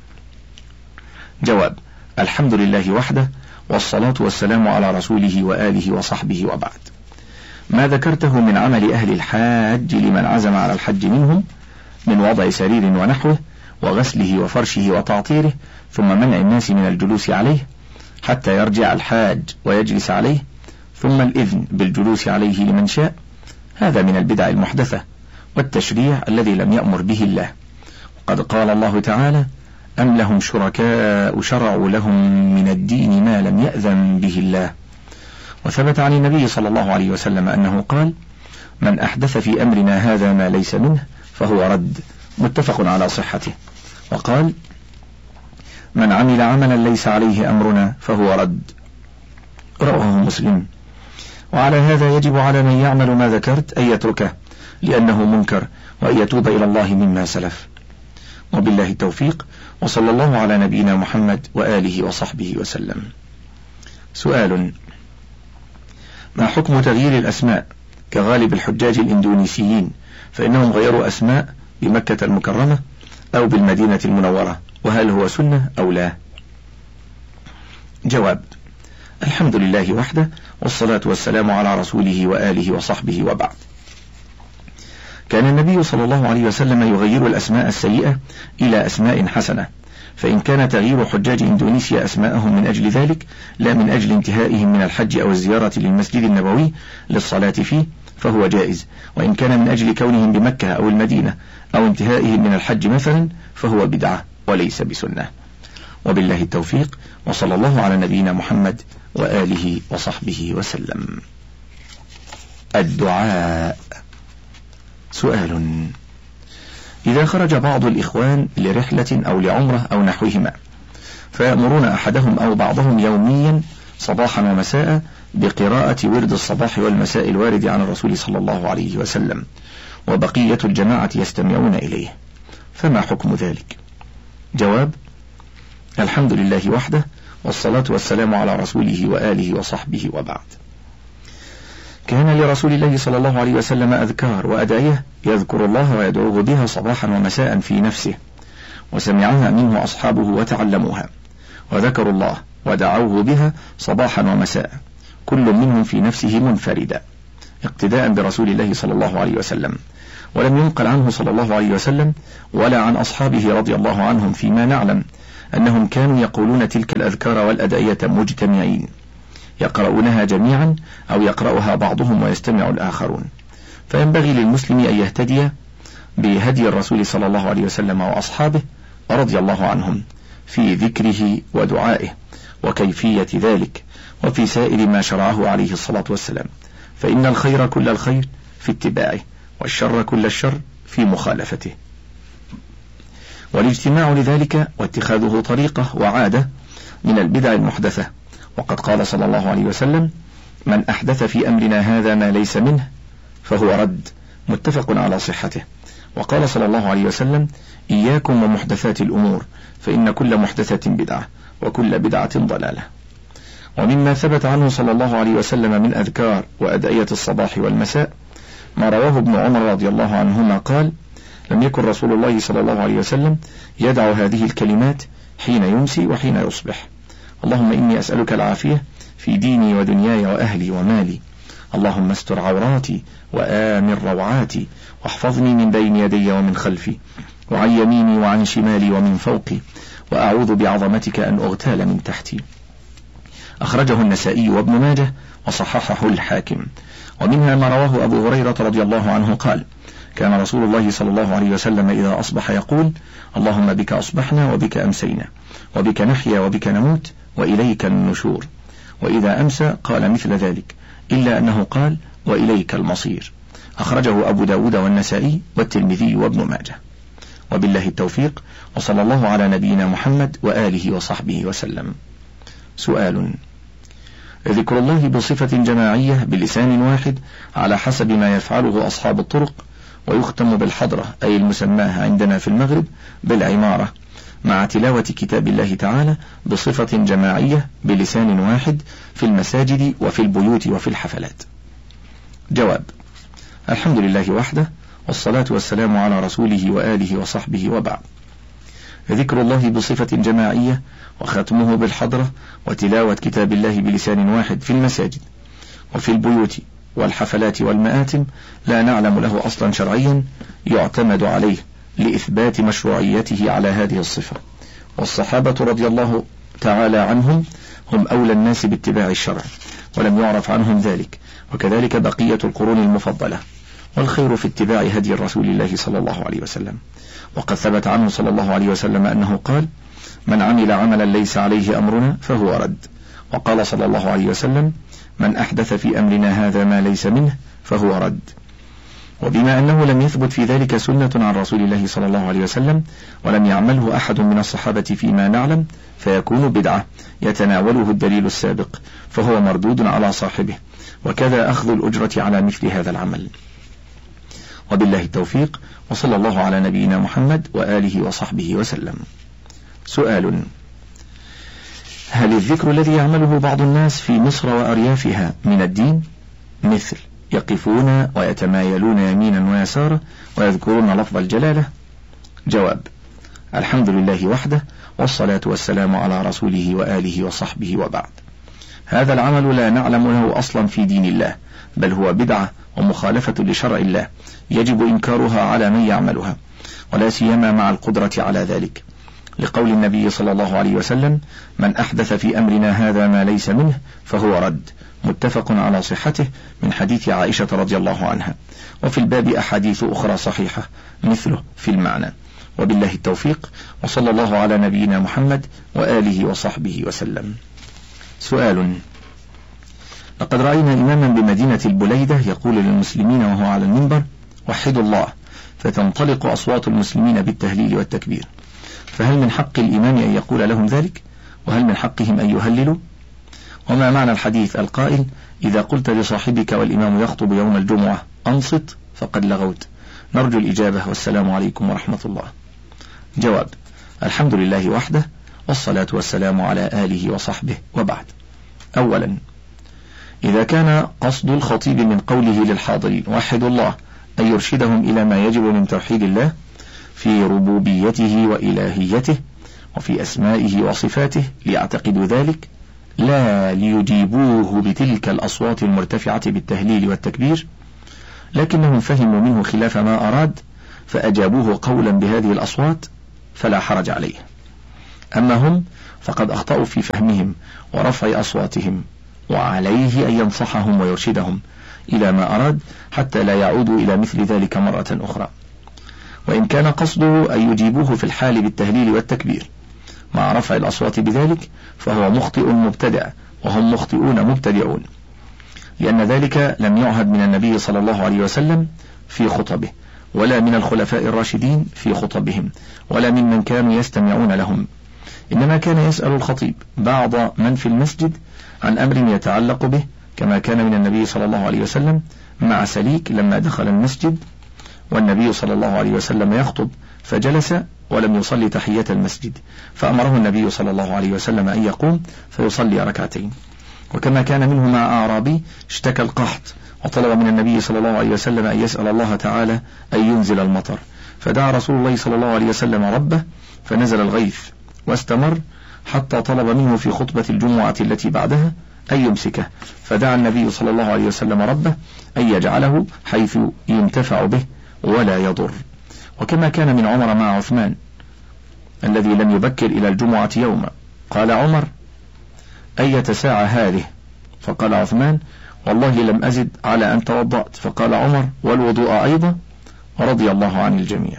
جواب: الحمد لله وحده، والصلاة والسلام على رسوله وآله وصحبه وبعد. ما ذكرته من عمل أهل الحاج لمن عزم على الحج منهم من وضع سرير ونحوه وغسله وفرشه وتعطيره ثم منع الناس من الجلوس عليه حتى يرجع الحاج ويجلس عليه ثم الإذن بالجلوس عليه لمن شاء، هذا من البدع المحدثة والتشريع الذي لم يأمر به الله. قد قال الله تعالى: أم لهم شركاء شرعوا لهم من الدين ما لم يأذن به الله. وثبت عن النبي صلى الله عليه وسلم أنه قال: من أحدث في أمرنا هذا ما ليس منه فهو رد، متفق على صحته. وقال: من عمل عملا ليس عليه أمرنا فهو رد، رواه مسلم. وعلى هذا يجب على من يعمل ما ذكرت أن يتركه لأنه منكر، وأن يتوب إلى الله مما سلف. وبالله التوفيق، وصلى الله على نبينا محمد وآله وصحبه وسلم. سؤال: ما حكم تغيير الأسماء كغالب الحجاج الإندونيسيين، فإنهم غيروا أسماء بمكة المكرمة أو بالمدينة المنورة، وهل هو سنة أو لا؟ جواب: الحمد لله وحده، والصلاة والسلام على رسوله وآله وصحبه وبعد. كان النبي صلى الله عليه وسلم يغير الأسماء السيئة إلى أسماء حسنة، فإن كان تغيير حجاج إندونيسيا أسماءهم من أجل ذلك لا من أجل انتهائهم من الحج أو الزيارة للمسجد النبوي للصلاة فيه فهو جائز، وإن كان من أجل كونهم بمكة أو المدينة أو انتهائهم من الحج مثلا فهو بدعة وليس بسنة. وبالله التوفيق، وصلى الله على نبينا محمد وآله وصحبه وسلم. الدعاء. سؤال: إذا خرج بعض الإخوان لرحلة أو لعمرة أو نحوهما فيأمرون أحدهم أو بعضهم يوميا صباحا ومساء بقراءة ورد الصباح والمساء الوارد عن الرسول صلى الله عليه وسلم، وبقية الجماعة يستمعون إليه، فما حكم ذلك؟ جواب: الحمد لله وحده، والصلاة والسلام على رسوله وآله وصحبه وبعد. كان لرسول الله صلى الله عليه وسلم أذكار وأدعية يذكر الله ويدعوه بها صباحا ومساء في نفسه، وسمعها منه أصحابه وتعلموها، وذكروا الله ودعوه بها صباحا ومساء، كل منهم في نفسه منفردا اقتداء برسول الله صلى الله عليه وسلم، ولم ينقل عنه صلى الله عليه وسلم ولا عن أصحابه رضي الله عنهم فيما نعلم أنهم كانوا يقولون تلك الأذكار والأدعية مجتمعين، يقرؤونها جميعا أو يقرأها بعضهم ويستمع الآخرون. فينبغي للمسلم أن يهتدي بهدي الرسول صلى الله عليه وسلم وأصحابه رضي الله عنهم في ذكره ودعائه وكيفية ذلك، وفي سائر ما شرعه عليه الصلاة والسلام، فإن الخير كل الخير في اتباعه، والشر كل الشر في مخالفته. والاجتماع لذلك واتخاذه طريقة وعادة من البدع المحدثة، وقد قال صلى الله عليه وسلم: من أحدث في أمرنا هذا ما ليس منه فهو رد، متفق على صحته. وقال صلى الله عليه وسلم: إياكم ومحدثات الأمور فإن كل محدثة بدعة وكل بدعة ضلالة. ومما ثبت عنه صلى الله عليه وسلم من أذكار وأدعية الصباح والمساء ما رواه ابن عمر رضي الله عنهما قال: لم يكن رسول الله صلى الله عليه وسلم يدع هذه الكلمات حين يمسي وحين يصبح: اللهم إني أسألك العافية في ديني ودنياي وأهلي ومالي، اللهم استر عوراتي وآمن روعاتي، واحفظني من بين يدي ومن خلفي وعن يميني وعن شمالي ومن فوقي، وأعوذ بعظمتك أن أغتال من تحتي. أخرجه النسائي وابن ماجه وصححه الحاكم. ومنها ما رواه أبو هريرة رضي الله عنه قال: كان رسول الله صلى الله عليه وسلم إذا أصبح يقول: اللهم بك أصبحنا وبك أمسينا وبك نحيا وبك نموت وإليك النشور. وإذا أمسى قال مثل ذلك، إلا أنه قال: وإليك المصير. أخرجه أبو داود والنسائي والترمذي وابن ماجه. وبالله التوفيق، وصلى الله على نبينا محمد وآله وصحبه وسلم. سؤال: ذكر الله بصفة جماعية بلسان واحد على حسب ما يفعله أصحاب الطرق، ويختم بالحضرة أي المسماة عندنا في المغرب بالعمارة، مع تلاوة كتاب الله تعالى بصفة جماعية بلسان واحد في المساجد وفي البيوت وفي الحفلات. جواب: الحمد لله وحده، والصلاة والسلام على رسوله وآله وصحبه وبعد. ذكر الله بصفة جماعية وختمه بالحضرة وتلاوة كتاب الله بلسان واحد في المساجد وفي البيوت والحفلات والمآتم لا نعلم له أصلا شرعيا يعتمد عليه لإثبات مشروعيته على هذه الصفة، والصحابة رضي الله تعالى عنهم هم أولى الناس باتباع الشرع، ولم يعرف عنهم ذلك، وكذلك بقية القرون المفضلة، والخير في اتباع هدي الرسول الله صلى الله عليه وسلم. وقد ثبت عنه صلى الله عليه وسلم أنه قال: من عمل عملا ليس عليه أمرنا فهو رد. وقال صلى الله عليه وسلم: من أحدث في أمرنا هذا ما ليس منه فهو رد. وبما أنه لم يثبت في ذلك سنة عن رسول الله صلى الله عليه وسلم، ولم يعمله أحد من الصحابة فيما نعلم، فيكون بدعة يتناوله الدليل السابق، فهو مردود على صاحبه، وكذا أخذ الأجرة على مثل هذا العمل. وبالله التوفيق، وصلى الله على نبينا محمد وآله وصحبه وسلم. سؤال: هل الذكر الذي يعمله بعض الناس في مصر وأريافها من الدين، مثل يقفون ويتمايلون يمينا ويسارا ويذكرون لفظ الجلالة؟ جواب: الحمد لله وحده، والصلاة والسلام على رسوله وآله وصحبه وبعد. هذا العمل لا نعلم له أصلا في دين الله، بل هو بدعة ومخالفة لشرع الله يجب إنكارها على من يعملها، ولا سيما مع القدرة على ذلك، لقول النبي صلى الله عليه وسلم: من أحدث في أمرنا هذا ما ليس منه فهو رد، متفق على صحته من حديث عائشة رضي الله عنها، وفي الباب أحاديث أخرى صحيحة مثله في المعنى. وبالله التوفيق، وصلى الله على نبينا محمد وآله وصحبه وسلم. سؤال: لقد رأينا إماما بمدينة البليدة يقول للمسلمين وهو على المنبر: وحدوا الله، فتنطلق أصوات المسلمين بالتهليل والتكبير، فهل من حق الإمام أن يقول لهم ذلك؟ وهل من حقهم أن يهللوا؟ وما معنى الحديث القائل: إذا قلت لصاحبك والإمام يخطب يوم الجمعة أنصت فقد لغوت؟ نرجو الإجابة، والسلام عليكم ورحمة الله. جواب: الحمد لله وحده، والصلاة والسلام على آله وصحبه وبعد. أولا، إذا كان قصد الخطيب من قوله للحاضرين وحدوا الله أن يرشدهم إلى ما يجب من توحيد الله في ربوبيته وإلهيته وفي أسمائه وصفاته ليعتقدوا ذلك، لا ليجيبوه بتلك الأصوات المرتفعة بالتهليل والتكبير، لكنهم فهموا منه خلاف ما أراد فأجابوه قولا بهذه الأصوات فلا حرج عليه. أما هم فقد أخطأوا في فهمهم ورفع أصواتهم، وعليه أن ينصحهم ويرشدهم إلى ما أراد حتى لا يعودوا إلى مثل ذلك مرة أخرى. وإن كان قصده أن يجيبوه في الحال بالتهليل والتكبير مع رفع الأصوات بذلك فهو مخطئ مبتدع، وهم مخطئون مبتدعون، لأن ذلك لم يعهد من النبي صلى الله عليه وسلم في خطبه، ولا من الخلفاء الراشدين في خطبهم، ولا ممن كانوا يستمعون لهم. إنما كان يسأل الخطيب بعض من في المسجد عن أمر يتعلق به، كما كان من النبي صلى الله عليه وسلم مع سليك لما دخل المسجد والنبي صلى الله عليه وسلم يخطب فجلس ولم يصلي تحية المسجد، فأمره النبي صلى الله عليه وسلم أن يقوم فيصلي ركعتين. وكما كان منه مع أعرابي اشتكى القحط وطلب من النبي صلى الله عليه وسلم أن يسأل الله تعالى أن ينزل المطر، فدعا رسول الله صلى الله عليه وسلم ربه فنزل الغيث واستمر حتى طلب منه في خطبة الجمعة التي بعدها أن يمسكه، فدعا النبي صلى الله عليه وسلم ربه أن يجعله حيث ينتفع به ولا يضر. وكما كان من عمر مع عثمان الذي لم يبكر إلى الجمعة يوما، قال عمر: أية ساعة هذه؟ فقال عثمان: والله لم أزد على أن توضأت. فقال عمر: والوضوء أيضا؟ رضي الله عن الجميع.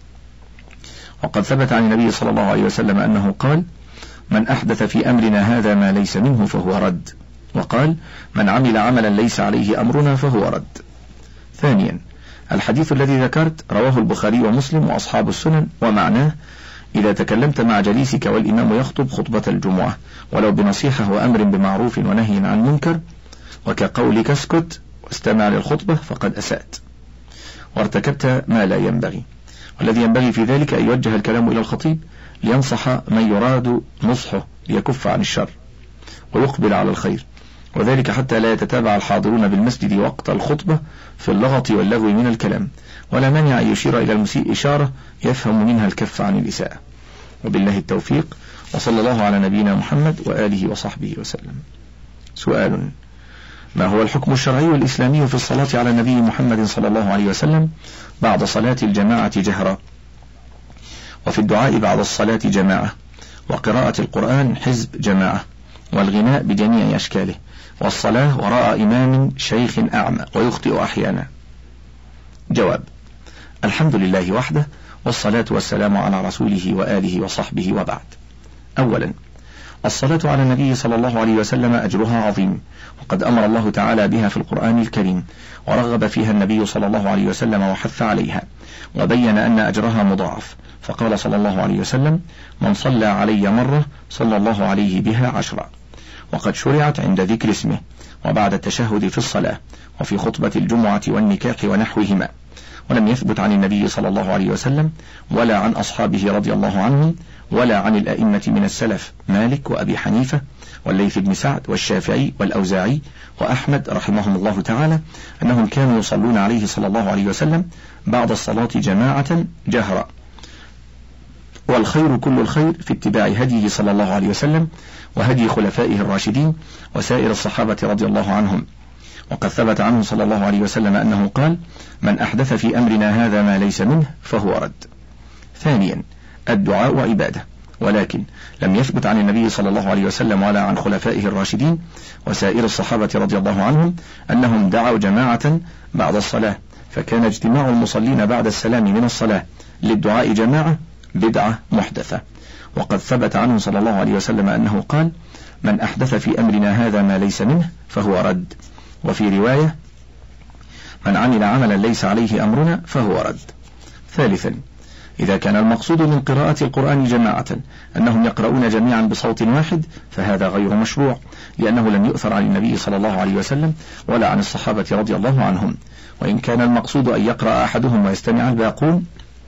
وقد ثبت عن النبي صلى الله عليه وسلم أنه قال: من أحدث في أمرنا هذا ما ليس منه فهو رد، وقال: من عمل عملا ليس عليه أمرنا فهو رد. ثانيا، الحديث الذي ذكرت رواه البخاري ومسلم وأصحاب السنن، ومعناه: إذا تكلمت مع جليسك والإمام يخطب خطبة الجمعة ولو بنصيحة وأمر بمعروف ونهي عن منكر، وكقولك اسكت واستمع للخطبة، فقد أسأت وارتكبت ما لا ينبغي. والذي ينبغي في ذلك أن يوجه الكلام إلى الخطيب لينصح من يراد نصحه ليكف عن الشر ويقبل على الخير، وذلك حتى لا يتتابع الحاضرون بالمسجد وقت الخطبة في اللغط واللغو من الكلام، ولا مانع أن يشير إلى المسيء إشارة يفهم منها الكف عن الإساءة. وبالله التوفيق، وصلى الله على نبينا محمد وآله وصحبه وسلم. سؤال: ما هو الحكم الشرعي الإسلامي في الصلاة على النبي محمد صلى الله عليه وسلم بعد صلاة الجماعة جهرا، وفي الدعاء بعد الصلاة جماعة، وقراءة القرآن حزب جماعة، والغناء بجميع أشكاله، والصلاة وراء إمام شيخ أعمى ويخطئ أحيانا؟ جواب: الحمد لله وحده، والصلاة والسلام على رسوله وآله وصحبه، وبعد. أولا، الصلاة على النبي صلى الله عليه وسلم أجرها عظيم، وقد أمر الله تعالى بها في القرآن الكريم، ورغب فيها النبي صلى الله عليه وسلم وحث عليها، وبين أن أجرها مضاعف، فقال صلى الله عليه وسلم: من صلى علي مرة صلى الله عليه بها 10. وقد شرعت عند ذكر اسمه، وبعد التشهد في الصلاة، وفي خطبة الجمعة والنكاح ونحوهما. ولم يثبت عن النبي صلى الله عليه وسلم ولا عن أصحابه رضي الله عنهم ولا عن الأئمة من السلف مالك وأبي حنيفة والليث بن سعد والشافعي والأوزاعي وأحمد رحمهم الله تعالى أنهم كانوا يصلون عليه صلى الله عليه وسلم بعد الصلاة جماعة جهرا. والخير كل الخير في اتباع هديه صلى الله عليه وسلم وهدي خلفائه الراشدين وسائر الصحابة رضي الله عنهم. وقد ثبت عنه صلى الله عليه وسلم أنه قال: من أحدث في أمرنا هذا ما ليس منه فهو رد. ثانيا، الدعاء عبادة، ولكن لم يثبت عن النبي صلى الله عليه وسلم ولا عن خلفائه الراشدين وسائر الصحابة رضي الله عنهم أنهم دعوا جماعة بعد الصلاة، فكان اجتماع المصلين بعد السلام من الصلاة للدعاء جماعة بدعة محدثة. وقد ثبت عنه صلى الله عليه وسلم أنه قال: من أحدث في أمرنا هذا ما ليس منه فهو رد. وفي رواية: من عمل عملا ليس عليه أمرنا فهو رد. ثالثا، إذا كان المقصود من قراءة القرآن جماعة أنهم يقرؤون جميعا بصوت واحد فهذا غير مشروع، لأنه لم يؤثر عن النبي صلى الله عليه وسلم ولا عن الصحابة رضي الله عنهم. وإن كان المقصود أن يقرأ أحدهم ويستمع الباقون،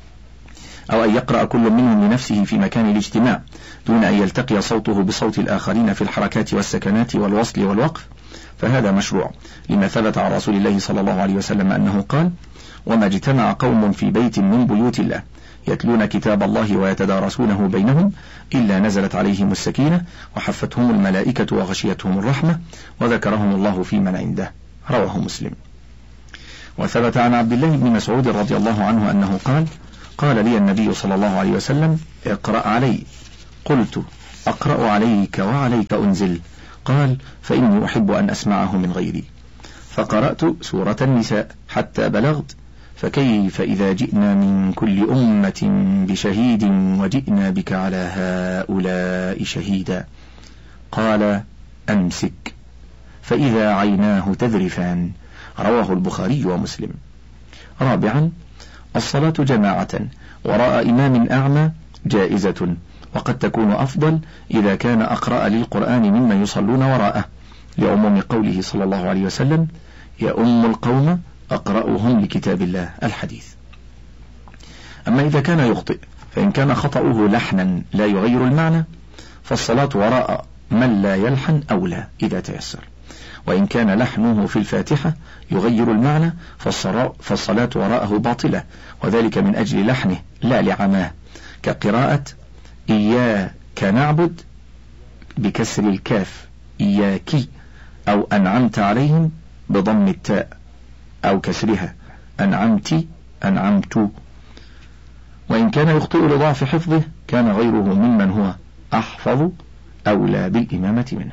أو أن يقرأ كل منهم لنفسه في مكان الاجتماع دون أن يلتقي صوته بصوت الآخرين في الحركات والسكنات والوصل والوقف، فهذا مشروع، لما ثبت عن رسول الله صلى الله عليه وسلم أنه قال: وما اجتمع قوم في بيت من بيوت الله يتلون كتاب الله ويتدارسونه بينهم إلا نزلت عليهم السكينة وحفتهم الملائكة وغشيتهم الرحمة وذكرهم الله في من عنده. رواه مسلم. وثبت عن عبد الله بن مسعود رضي الله عنه أنه قال لي النبي صلى الله عليه وسلم: اقرأ علي. قلت: أقرأ عليك وعليك أنزل؟ قال: فإني أحب أن أسمعه من غيري. فقرأت سورة النساء حتى بلغت: فكيف إذا جئنا من كل أمة بشهيد وجئنا بك على هؤلاء شهيدا. قال: أمسك، فإذا عيناه تذرفان. رواه البخاري ومسلم. رابعا: الصلاة جماعة وراء إمام أعمى جائزة، وقد تكون أفضل إذا كان أقرأ للقرآن مما يصلون وراءه، لعموم قوله صلى الله عليه وسلم: يؤم القوم أقرأهم لكتاب الله. الحديث. أما إذا كان يخطئ، فإن كان خطأه لحنا لا يغير المعنى فالصلاة وراء من لا يلحن أولى إذا تيسر، وإن كان لحنه في الفاتحة يغير المعنى فالصلاة وراءه باطلة، وذلك من أجل لحنه لا لعماه، كقراءة إياك نعبد بكسر الكاف إياك، أو أنعمت عليهم بضم التاء أو كسرها أنعمت. وإن كان يخطئ لضعف حفظه كان غيره ممن هو أحفظ أولى بالإمامة منه.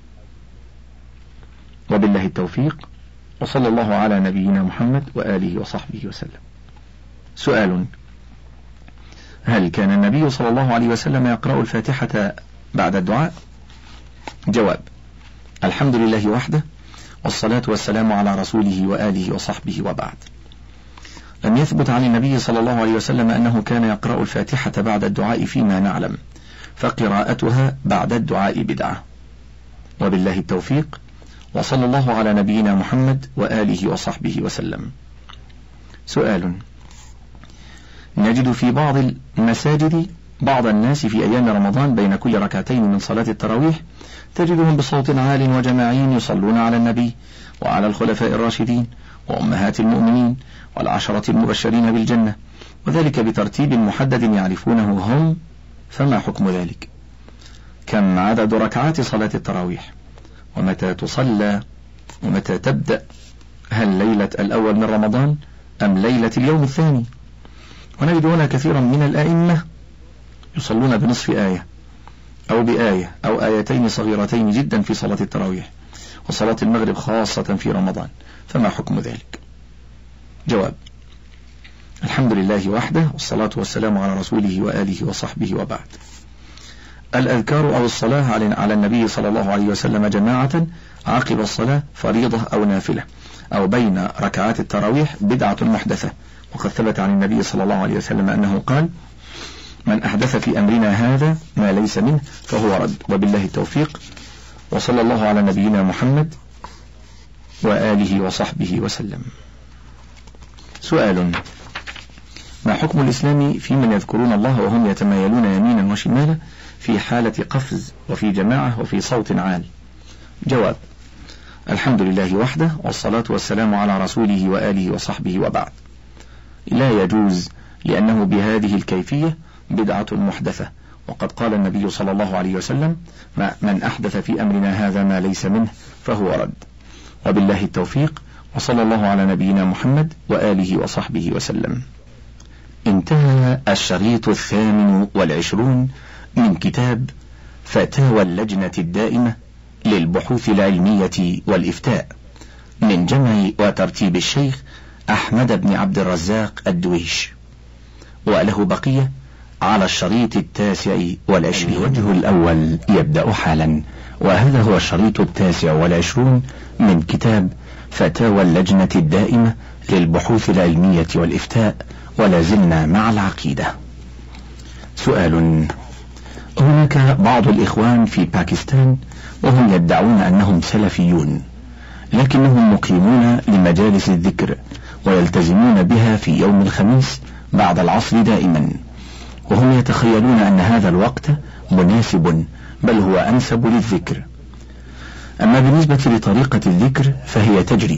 وبالله التوفيق، وصلى الله على نبينا محمد وآله وصحبه وسلم. سؤال: هل كان النبي صلى الله عليه وسلم يقرأ الفاتحة بعد الدعاء؟ جواب: الحمد لله وحده، والصلاة والسلام على رسوله وآله وصحبه وبعد. لم يثبت عن النبي صلى الله عليه وسلم أنه كان يقرأ الفاتحة بعد الدعاء فيما نعلم، فقراءتها بعد الدعاء بدعة. وبالله التوفيق، وصلى الله على نبينا محمد وآله وصحبه وسلم. سؤال: نجد في بعض المساجد بعض الناس في أيام رمضان بين كل ركعتين من صلاة التراويح تجدهم بصوت عال وجماعي يصلون على النبي وعلى الخلفاء الراشدين وأمهات المؤمنين والعشرة المبشرين بالجنة، وذلك بترتيب محدد يعرفونه هم، فما حكم ذلك؟ كم عدد ركعات صلاة التراويح؟ ومتى تصلى؟ ومتى تبدأ؟ هل ليلة الأول من رمضان أم ليلة اليوم الثاني؟ ونجد هنا كثيرا من الأئمة يصلون بنصف آية أو بآية أو آيتين صغيرتين جدا في صلاة التراويح، وصلاة المغرب خاصة في رمضان، فما حكم ذلك؟ جواب: الحمد لله وحده، والصلاة والسلام على رسوله وآله وصحبه وبعد. الأذكار أو الصلاة على النبي صلى الله عليه وسلم جماعة عقب الصلاة فريضة أو نافلة أو بين ركعات التراويح بدعة محدثة، وقد ثبت عن النبي صلى الله عليه وسلم أنه قال: من أحدث في أمرنا هذا ما ليس منه فهو رد. وبالله التوفيق، وصلى الله على نبينا محمد وآله وصحبه وسلم. سؤال: ما حكم الإسلام في من يذكرون الله وهم يتمايلون يمينا وشمالا في حالة قفز وفي جماعة وفي صوت عال؟ جواب: الحمد لله وحده، والصلاة والسلام على رسوله وآله وصحبه وبعد. لا يجوز، لأنه بهذه الكيفية بدعة محدثة، وقد قال النبي صلى الله عليه وسلم: من أحدث في أمرنا هذا ما ليس منه فهو رد. وبالله التوفيق، وصلى الله على نبينا محمد وآله وصحبه وسلم. انتهى الشريط 28 من كتاب فتاوى اللجنة الدائمة للبحوث العلمية والإفتاء من جمع وترتيب الشيخ أحمد بن عبد الرزاق الدويش، وله بقية على الشريط 29. الوجه الأول يبدأ حالا، وهذا هو الشريط 29 من كتاب فتاوى اللجنة الدائمة للبحوث العلمية والإفتاء، ولا زلنا مع العقيدة. سؤال: هناك بعض الإخوان في باكستان وهم يدعون أنهم سلفيون، لكنهم مقيمون لمجالس الذكر ويلتزمون بها في يوم الخميس بعد العصر دائما، وهم يتخيلون أن هذا الوقت مناسب بل هو أنسب للذكر. أما بالنسبة لطريقة الذكر فهي تجري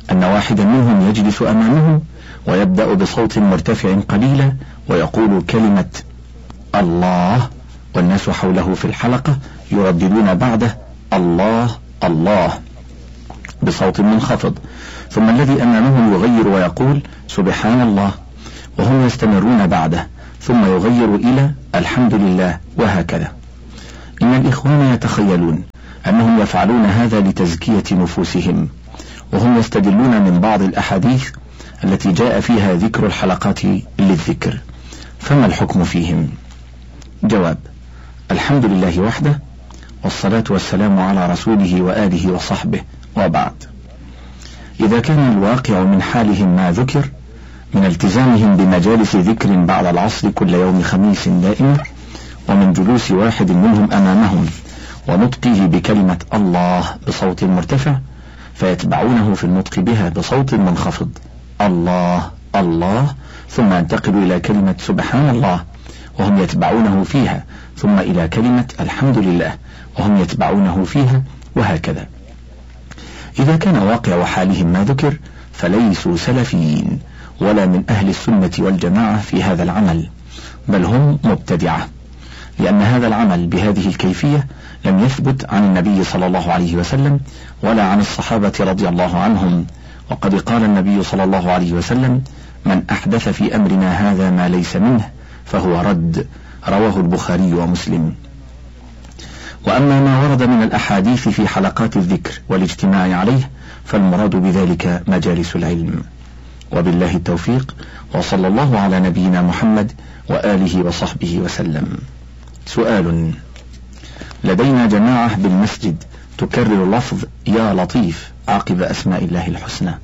أن واحدا منهم يجلس أمامه ويبدأ بصوت مرتفع قليلا ويقول كلمة الله، والناس حوله في الحلقة يرددون بعده الله الله بصوت منخفض، ثم الذي أمامه يغير ويقول سبحان الله، وهم يستمرون بعده، ثم يغير إلى الحمد لله، وهكذا. إن الإخوان يتخيلون أنهم يفعلون هذا لتزكية نفوسهم، وهم يستدلون من بعض الأحاديث التي جاء فيها ذكر الحلقات للذكر، فما الحكم فيهم؟ جواب: الحمد لله وحده، والصلاة والسلام على رسوله وآله وصحبه، وبعد. إذا كان الواقع من حالهم ما ذكر من التزامهم بمجالس ذكر بعد العصر كل يوم خميس دائما، ومن جلوس واحد منهم أمامهم ونطقه بكلمة الله بصوت مرتفع، فيتبعونه في النطق بها بصوت منخفض الله الله، ثم ينتقل إلى كلمة سبحان الله وهم يتبعونه فيها، ثم إلى كلمة الحمد لله وهم يتبعونه فيها، وهكذا. إذا كان واقع حالهم ما ذكر فليسوا سلفيين ولا من أهل السنة والجماعة في هذا العمل، بل هم مبتدعة، لأن هذا العمل بهذه الكيفية لم يثبت عن النبي صلى الله عليه وسلم ولا عن الصحابة رضي الله عنهم. وقد قال النبي صلى الله عليه وسلم: من أحدث في أمرنا هذا ما ليس منه فهو رد، رواه البخاري ومسلم. وأما ما ورد من الأحاديث في حلقات الذكر والاجتماع عليه فالمراد بذلك مجالس العلم. وبالله التوفيق، وصلى الله على نبينا محمد وآله وصحبه وسلم. سؤال: لدينا جماعة بالمسجد تكرر لفظ يا لطيف عقب أسماء الله الحسنى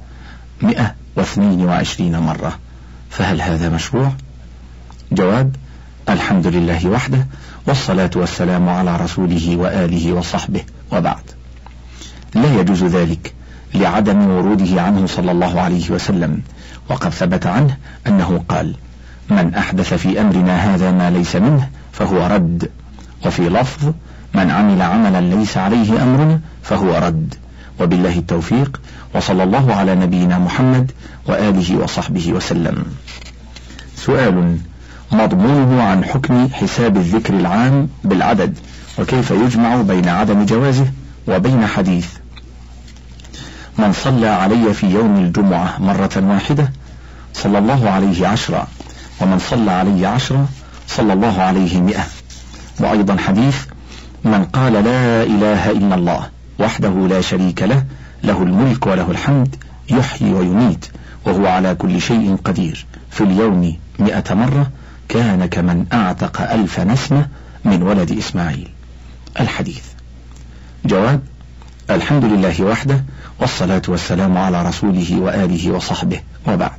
122 مرة، فهل هذا مشروع؟ جواب: الحمد لله وحده، والصلاة والسلام على رسوله وآله وصحبه، وبعد. لا يجوز ذلك لعدم وروده عنه صلى الله عليه وسلم، وقد ثبت عنه أنه قال: من أحدث في أمرنا هذا ما ليس منه فهو رد، وفي لفظ: من عمل عملا ليس عليه أمرنا فهو رد. وبالله التوفيق، وصلى الله على نبينا محمد وآله وصحبه وسلم. سؤال: مضمونه عن حكم حساب الذكر العام بالعدد، وكيف يجمع بين عدم جوازه وبين حديث من صلى علي في يوم الجمعة مرة واحدة صلى الله عليه 10، ومن صلى علي 10 صلى الله عليه 100. وأيضا حديث من قال لا إله إلا الله وحده لا شريك له، له الملك وله الحمد، يحيي ويميت وهو على كل شيء قدير، في اليوم 100 مرة، كان كمن أعتق 1000 نسمة من ولد إسماعيل. الحديث. جواب: الحمد لله وحده، والصلاة والسلام على رسوله وآله وصحبه، وبعد.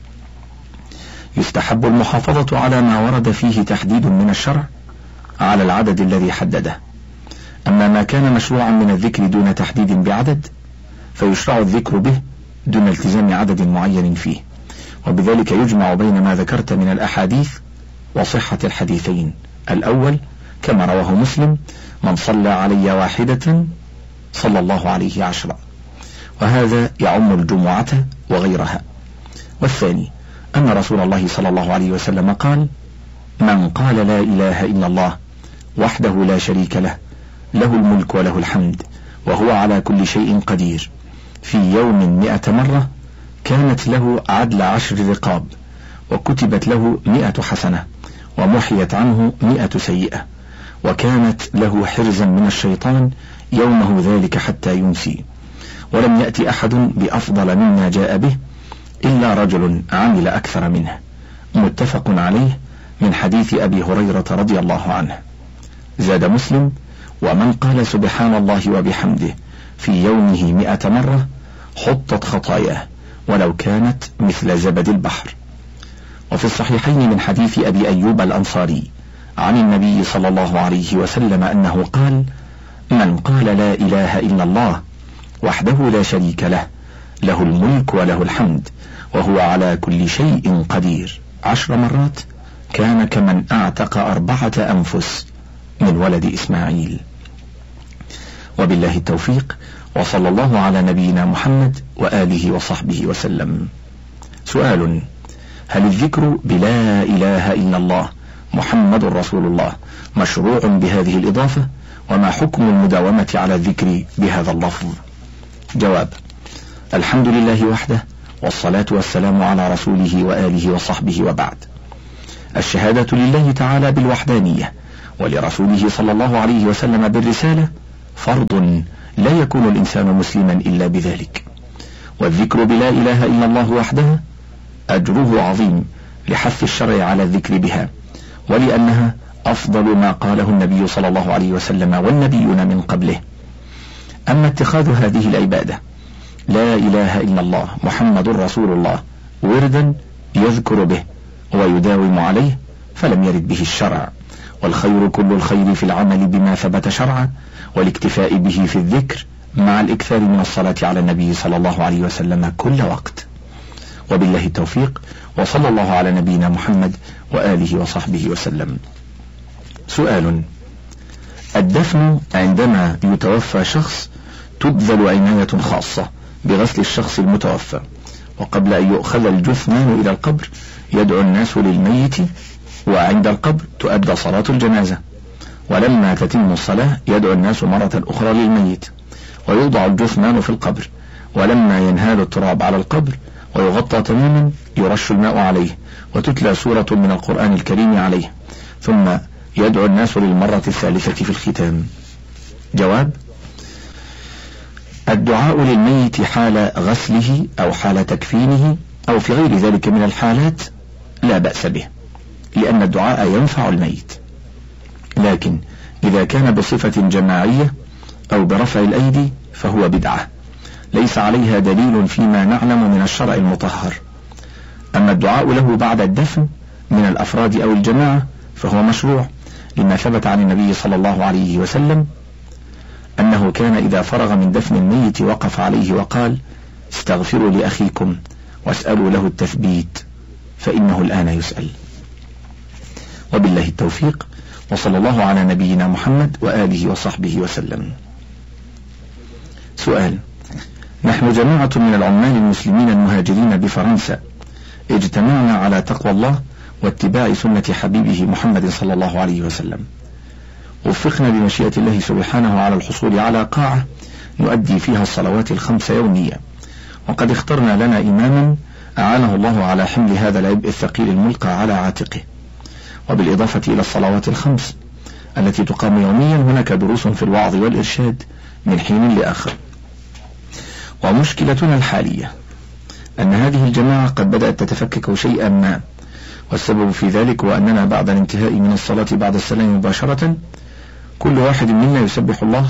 يستحب المحافظة على ما ورد فيه تحديد من الشرع على العدد الذي حدده. أما ما كان مشروعا من الذكر دون تحديد بعدد فيشرع الذكر به دون التزام عدد معين فيه، وبذلك يجمع بين ما ذكرت من الأحاديث وصحة الحديثين. الأول كما رواه مسلم: من صلى علي واحدة صلى الله عليه 10، وهذا يعم الجمعة وغيرها. والثاني أن رسول الله صلى الله عليه وسلم قال: من قال لا إله إلا الله وحده لا شريك له، له الملك وله الحمد وهو على كل شيء قدير، في يوم 100 مرة، كانت له عدل 10 رقاب، وكتبت له 100 حسنة، ومحيت عنه 100 سيئة، وكانت له حرزا من الشيطان يومه ذلك حتى يمسي. ولم يأتي أحد بأفضل مما جاء به إلا رجل عمل أكثر منه. متفق عليه من حديث أبي هريرة رضي الله عنه. زاد مسلم: ومن قال سبحان الله وبحمده في يومه 100 مرة حطت خطاياه ولو كانت مثل زبد البحر. وفي الصحيحين من حديث أبي أيوب الأنصاري عن النبي صلى الله عليه وسلم أنه قال: من قال لا إله إلا الله وحده لا شريك له، له الملك وله الحمد وهو على كل شيء قدير 10 مرات، كان كمن أعتق 4 أنفس من ولد إسماعيل. وبالله التوفيق، وصلى الله على نبينا محمد وآله وصحبه وسلم. سؤال: هل الذكر بلا إله إلا الله محمد رسول الله مشروع بهذه الإضافة؟ وما حكم المداومة على الذكر بهذا اللفظ؟ جواب: الحمد لله وحده، والصلاة والسلام على رسوله وآله وصحبه، وبعد. الشهادة لله تعالى بالوحدانية ولرسوله صلى الله عليه وسلم بالرسالة فرض لا يكون الإنسان مسلما إلا بذلك، والذكر بلا إله إلا الله وحدها أجره عظيم لحث الشرع على الذكر بها، ولأنها أفضل ما قاله النبي صلى الله عليه وسلم والنبيون من قبله. أما اتخاذ هذه العبادة لا إله إلا الله محمد رسول الله وردا يذكر به ويداوم عليه فلم يرد به الشرع، والخير كل الخير في العمل بما ثبت شرعا، والاكتفاء به في الذكر مع الإكثار من الصلاة على النبي صلى الله عليه وسلم كل وقت. وبالله التوفيق، وصلى الله على نبينا محمد وآله وصحبه وسلم. سؤال: الدفن عندما يتوفى شخص تبذل عناية خاصة بغسل الشخص المتوفى، وقبل أن يؤخذ الجثمان إلى القبر يدعو الناس للميت، وعند القبر تؤدى صلاة الجنازة، ولما تتم الصلاة يدعو الناس مرة أخرى للميت، ويوضع الجثمان في القبر، ولما ينهال التراب على القبر ويغطى تماما يرش الماء عليه وتتلى سورة من القرآن الكريم عليه، ثم يدعو الناس للمرة الثالثة في الختام. جواب: الدعاء للميت حال غسله أو حال تكفينه أو في غير ذلك من الحالات لا بأس به، لأن الدعاء ينفع الميت، لكن إذا كان بصفة جماعية أو برفع الأيدي فهو بدعة ليس عليها دليل فيما نعلم من الشرع المطهر. أما الدعاء له بعد الدفن من الأفراد أو الجماعة فهو مشروع، لما ثبت عن النبي صلى الله عليه وسلم أنه كان إذا فرغ من دفن الميت وقف عليه وقال: استغفروا لأخيكم واسألوا له التثبيت فإنه الآن يسأل. وبالله التوفيق، وصلى الله على نبينا محمد وآله وصحبه وسلم. سؤال: نحن جماعة من العمال المسلمين المهاجرين بفرنسا اجتمعنا على تقوى الله واتباع سنة حبيبه محمد صلى الله عليه وسلم، وفقنا بمشيئة الله سبحانه على الحصول على قاعة نؤدي فيها الصلوات الخمس يوميا، وقد اخترنا لنا إماما أعانه الله على حمل هذا العبء الثقيل الملقى على عاتقه. وبالإضافة إلى الصلوات الخمس التي تقام يوميا هناك دروس في الوعظ والإرشاد من حين لآخر. ومشكلتنا الحالية أن هذه الجماعة قد بدأت تتفكك شيئا ما، والسبب في ذلك هو أننا بعد الانتهاء من الصلاة بعد السلام مباشرة كل واحد منا يسبح الله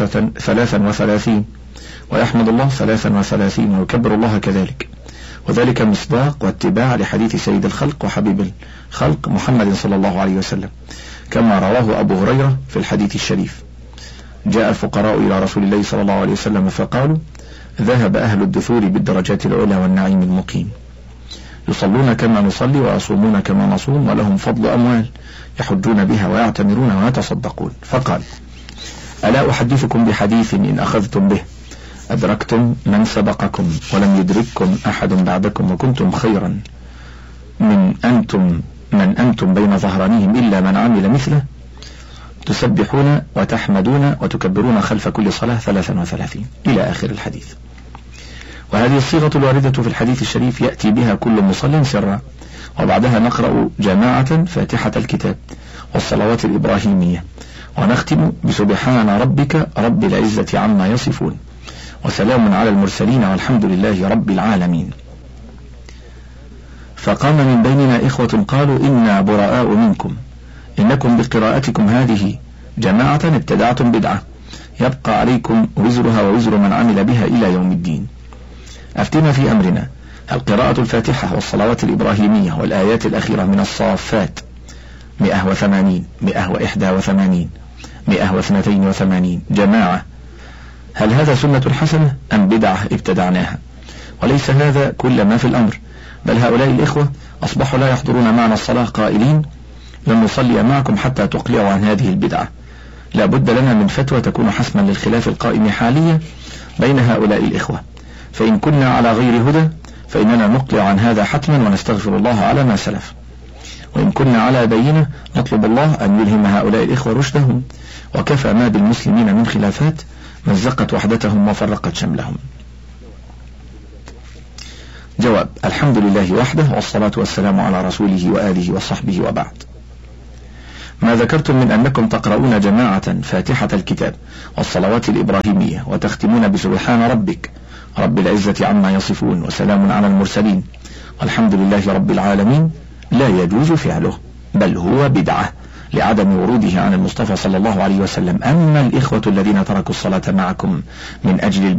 33 ويحمد الله 33 ويكبر الله كذلك، وذلك مصداق واتباع لحديث سيد الخلق وحبيب الخلق محمد صلى الله عليه وسلم، كما رواه أبو هريرة في الحديث الشريف: جاء الفقراء إلى رسول الله صلى الله عليه وسلم فقالوا: ذهب أهل الدثور بالدرجات العلى والنعيم المقيم، يصلون كما نصلي ويصومون كما نصوم ولهم فضل أموال يحجون بها ويعتمرون ويتصدقون. فقال: ألا أحدثكم بحديث إن أخذتم به أدركتم من سبقكم ولم يدرككم أحد بعدكم، وكنتم خيرا من أنتم بين ظهرانيهم إلا من عمل مثله، تسبحون وتحمدون وتكبرون خلف كل صلاة 33 إلى آخر الحديث. وهذه الصيغة الواردة في الحديث الشريف يأتي بها كل مصل سرا، وبعدها نقرأ جماعة فاتحة الكتاب والصلوات الإبراهيمية، ونختم بسبحان ربك رب العزة عما يصفون وسلام على المرسلين والحمد لله رب العالمين. فقام من بيننا إخوة قالوا: إنا براء منكم، إنكم بقراءتكم هذه جماعة ابتدعتم بدعة يبقى عليكم وزرها ووزر من عمل بها إلى يوم الدين. أفتنا في أمرنا، هل قراءة الفاتحة والصلوات الإبراهيمية والآيات الأخيرة من الصافات 180 181 182 جماعة، هل هذا سنة حسنة أم بدعة ابتدعناها؟ وليس هذا كل ما في الأمر، بل هؤلاء الإخوة أصبحوا لا يحضرون معنا الصلاة قائلين: لن نصلي معكم حتى تقلعوا عن هذه البدعة، لا بد لنا من فتوى تكون حسما للخلاف القائم حاليا بين هؤلاء الإخوة، فإن كنا على غير هدى فإننا نقلع عن هذا حتما ونستغفر الله على ما سلف، وإن كنا على بينة نطلب الله أن يلهم هؤلاء الإخوة رشدهم، وكفى ما بالمسلمين من خلافات مزقت وحدتهم وفرقت شملهم. جواب: الحمد لله وحده، والصلاة والسلام على رسوله وآله وصحبه، وبعد. ما ذكرتم من أنكم تقرؤون جماعة فاتحة الكتاب والصلوات الإبراهيمية وتختمون بسبحان ربك رب العزة عما يصفون وسلام على المرسلين والحمد لله رب العالمين، لا يجوز فعله، بل هو بدعة لعدم وروده عن المصطفى صلى الله عليه وسلم. أما الإخوة الذين تركوا الصلاة معكم من أجل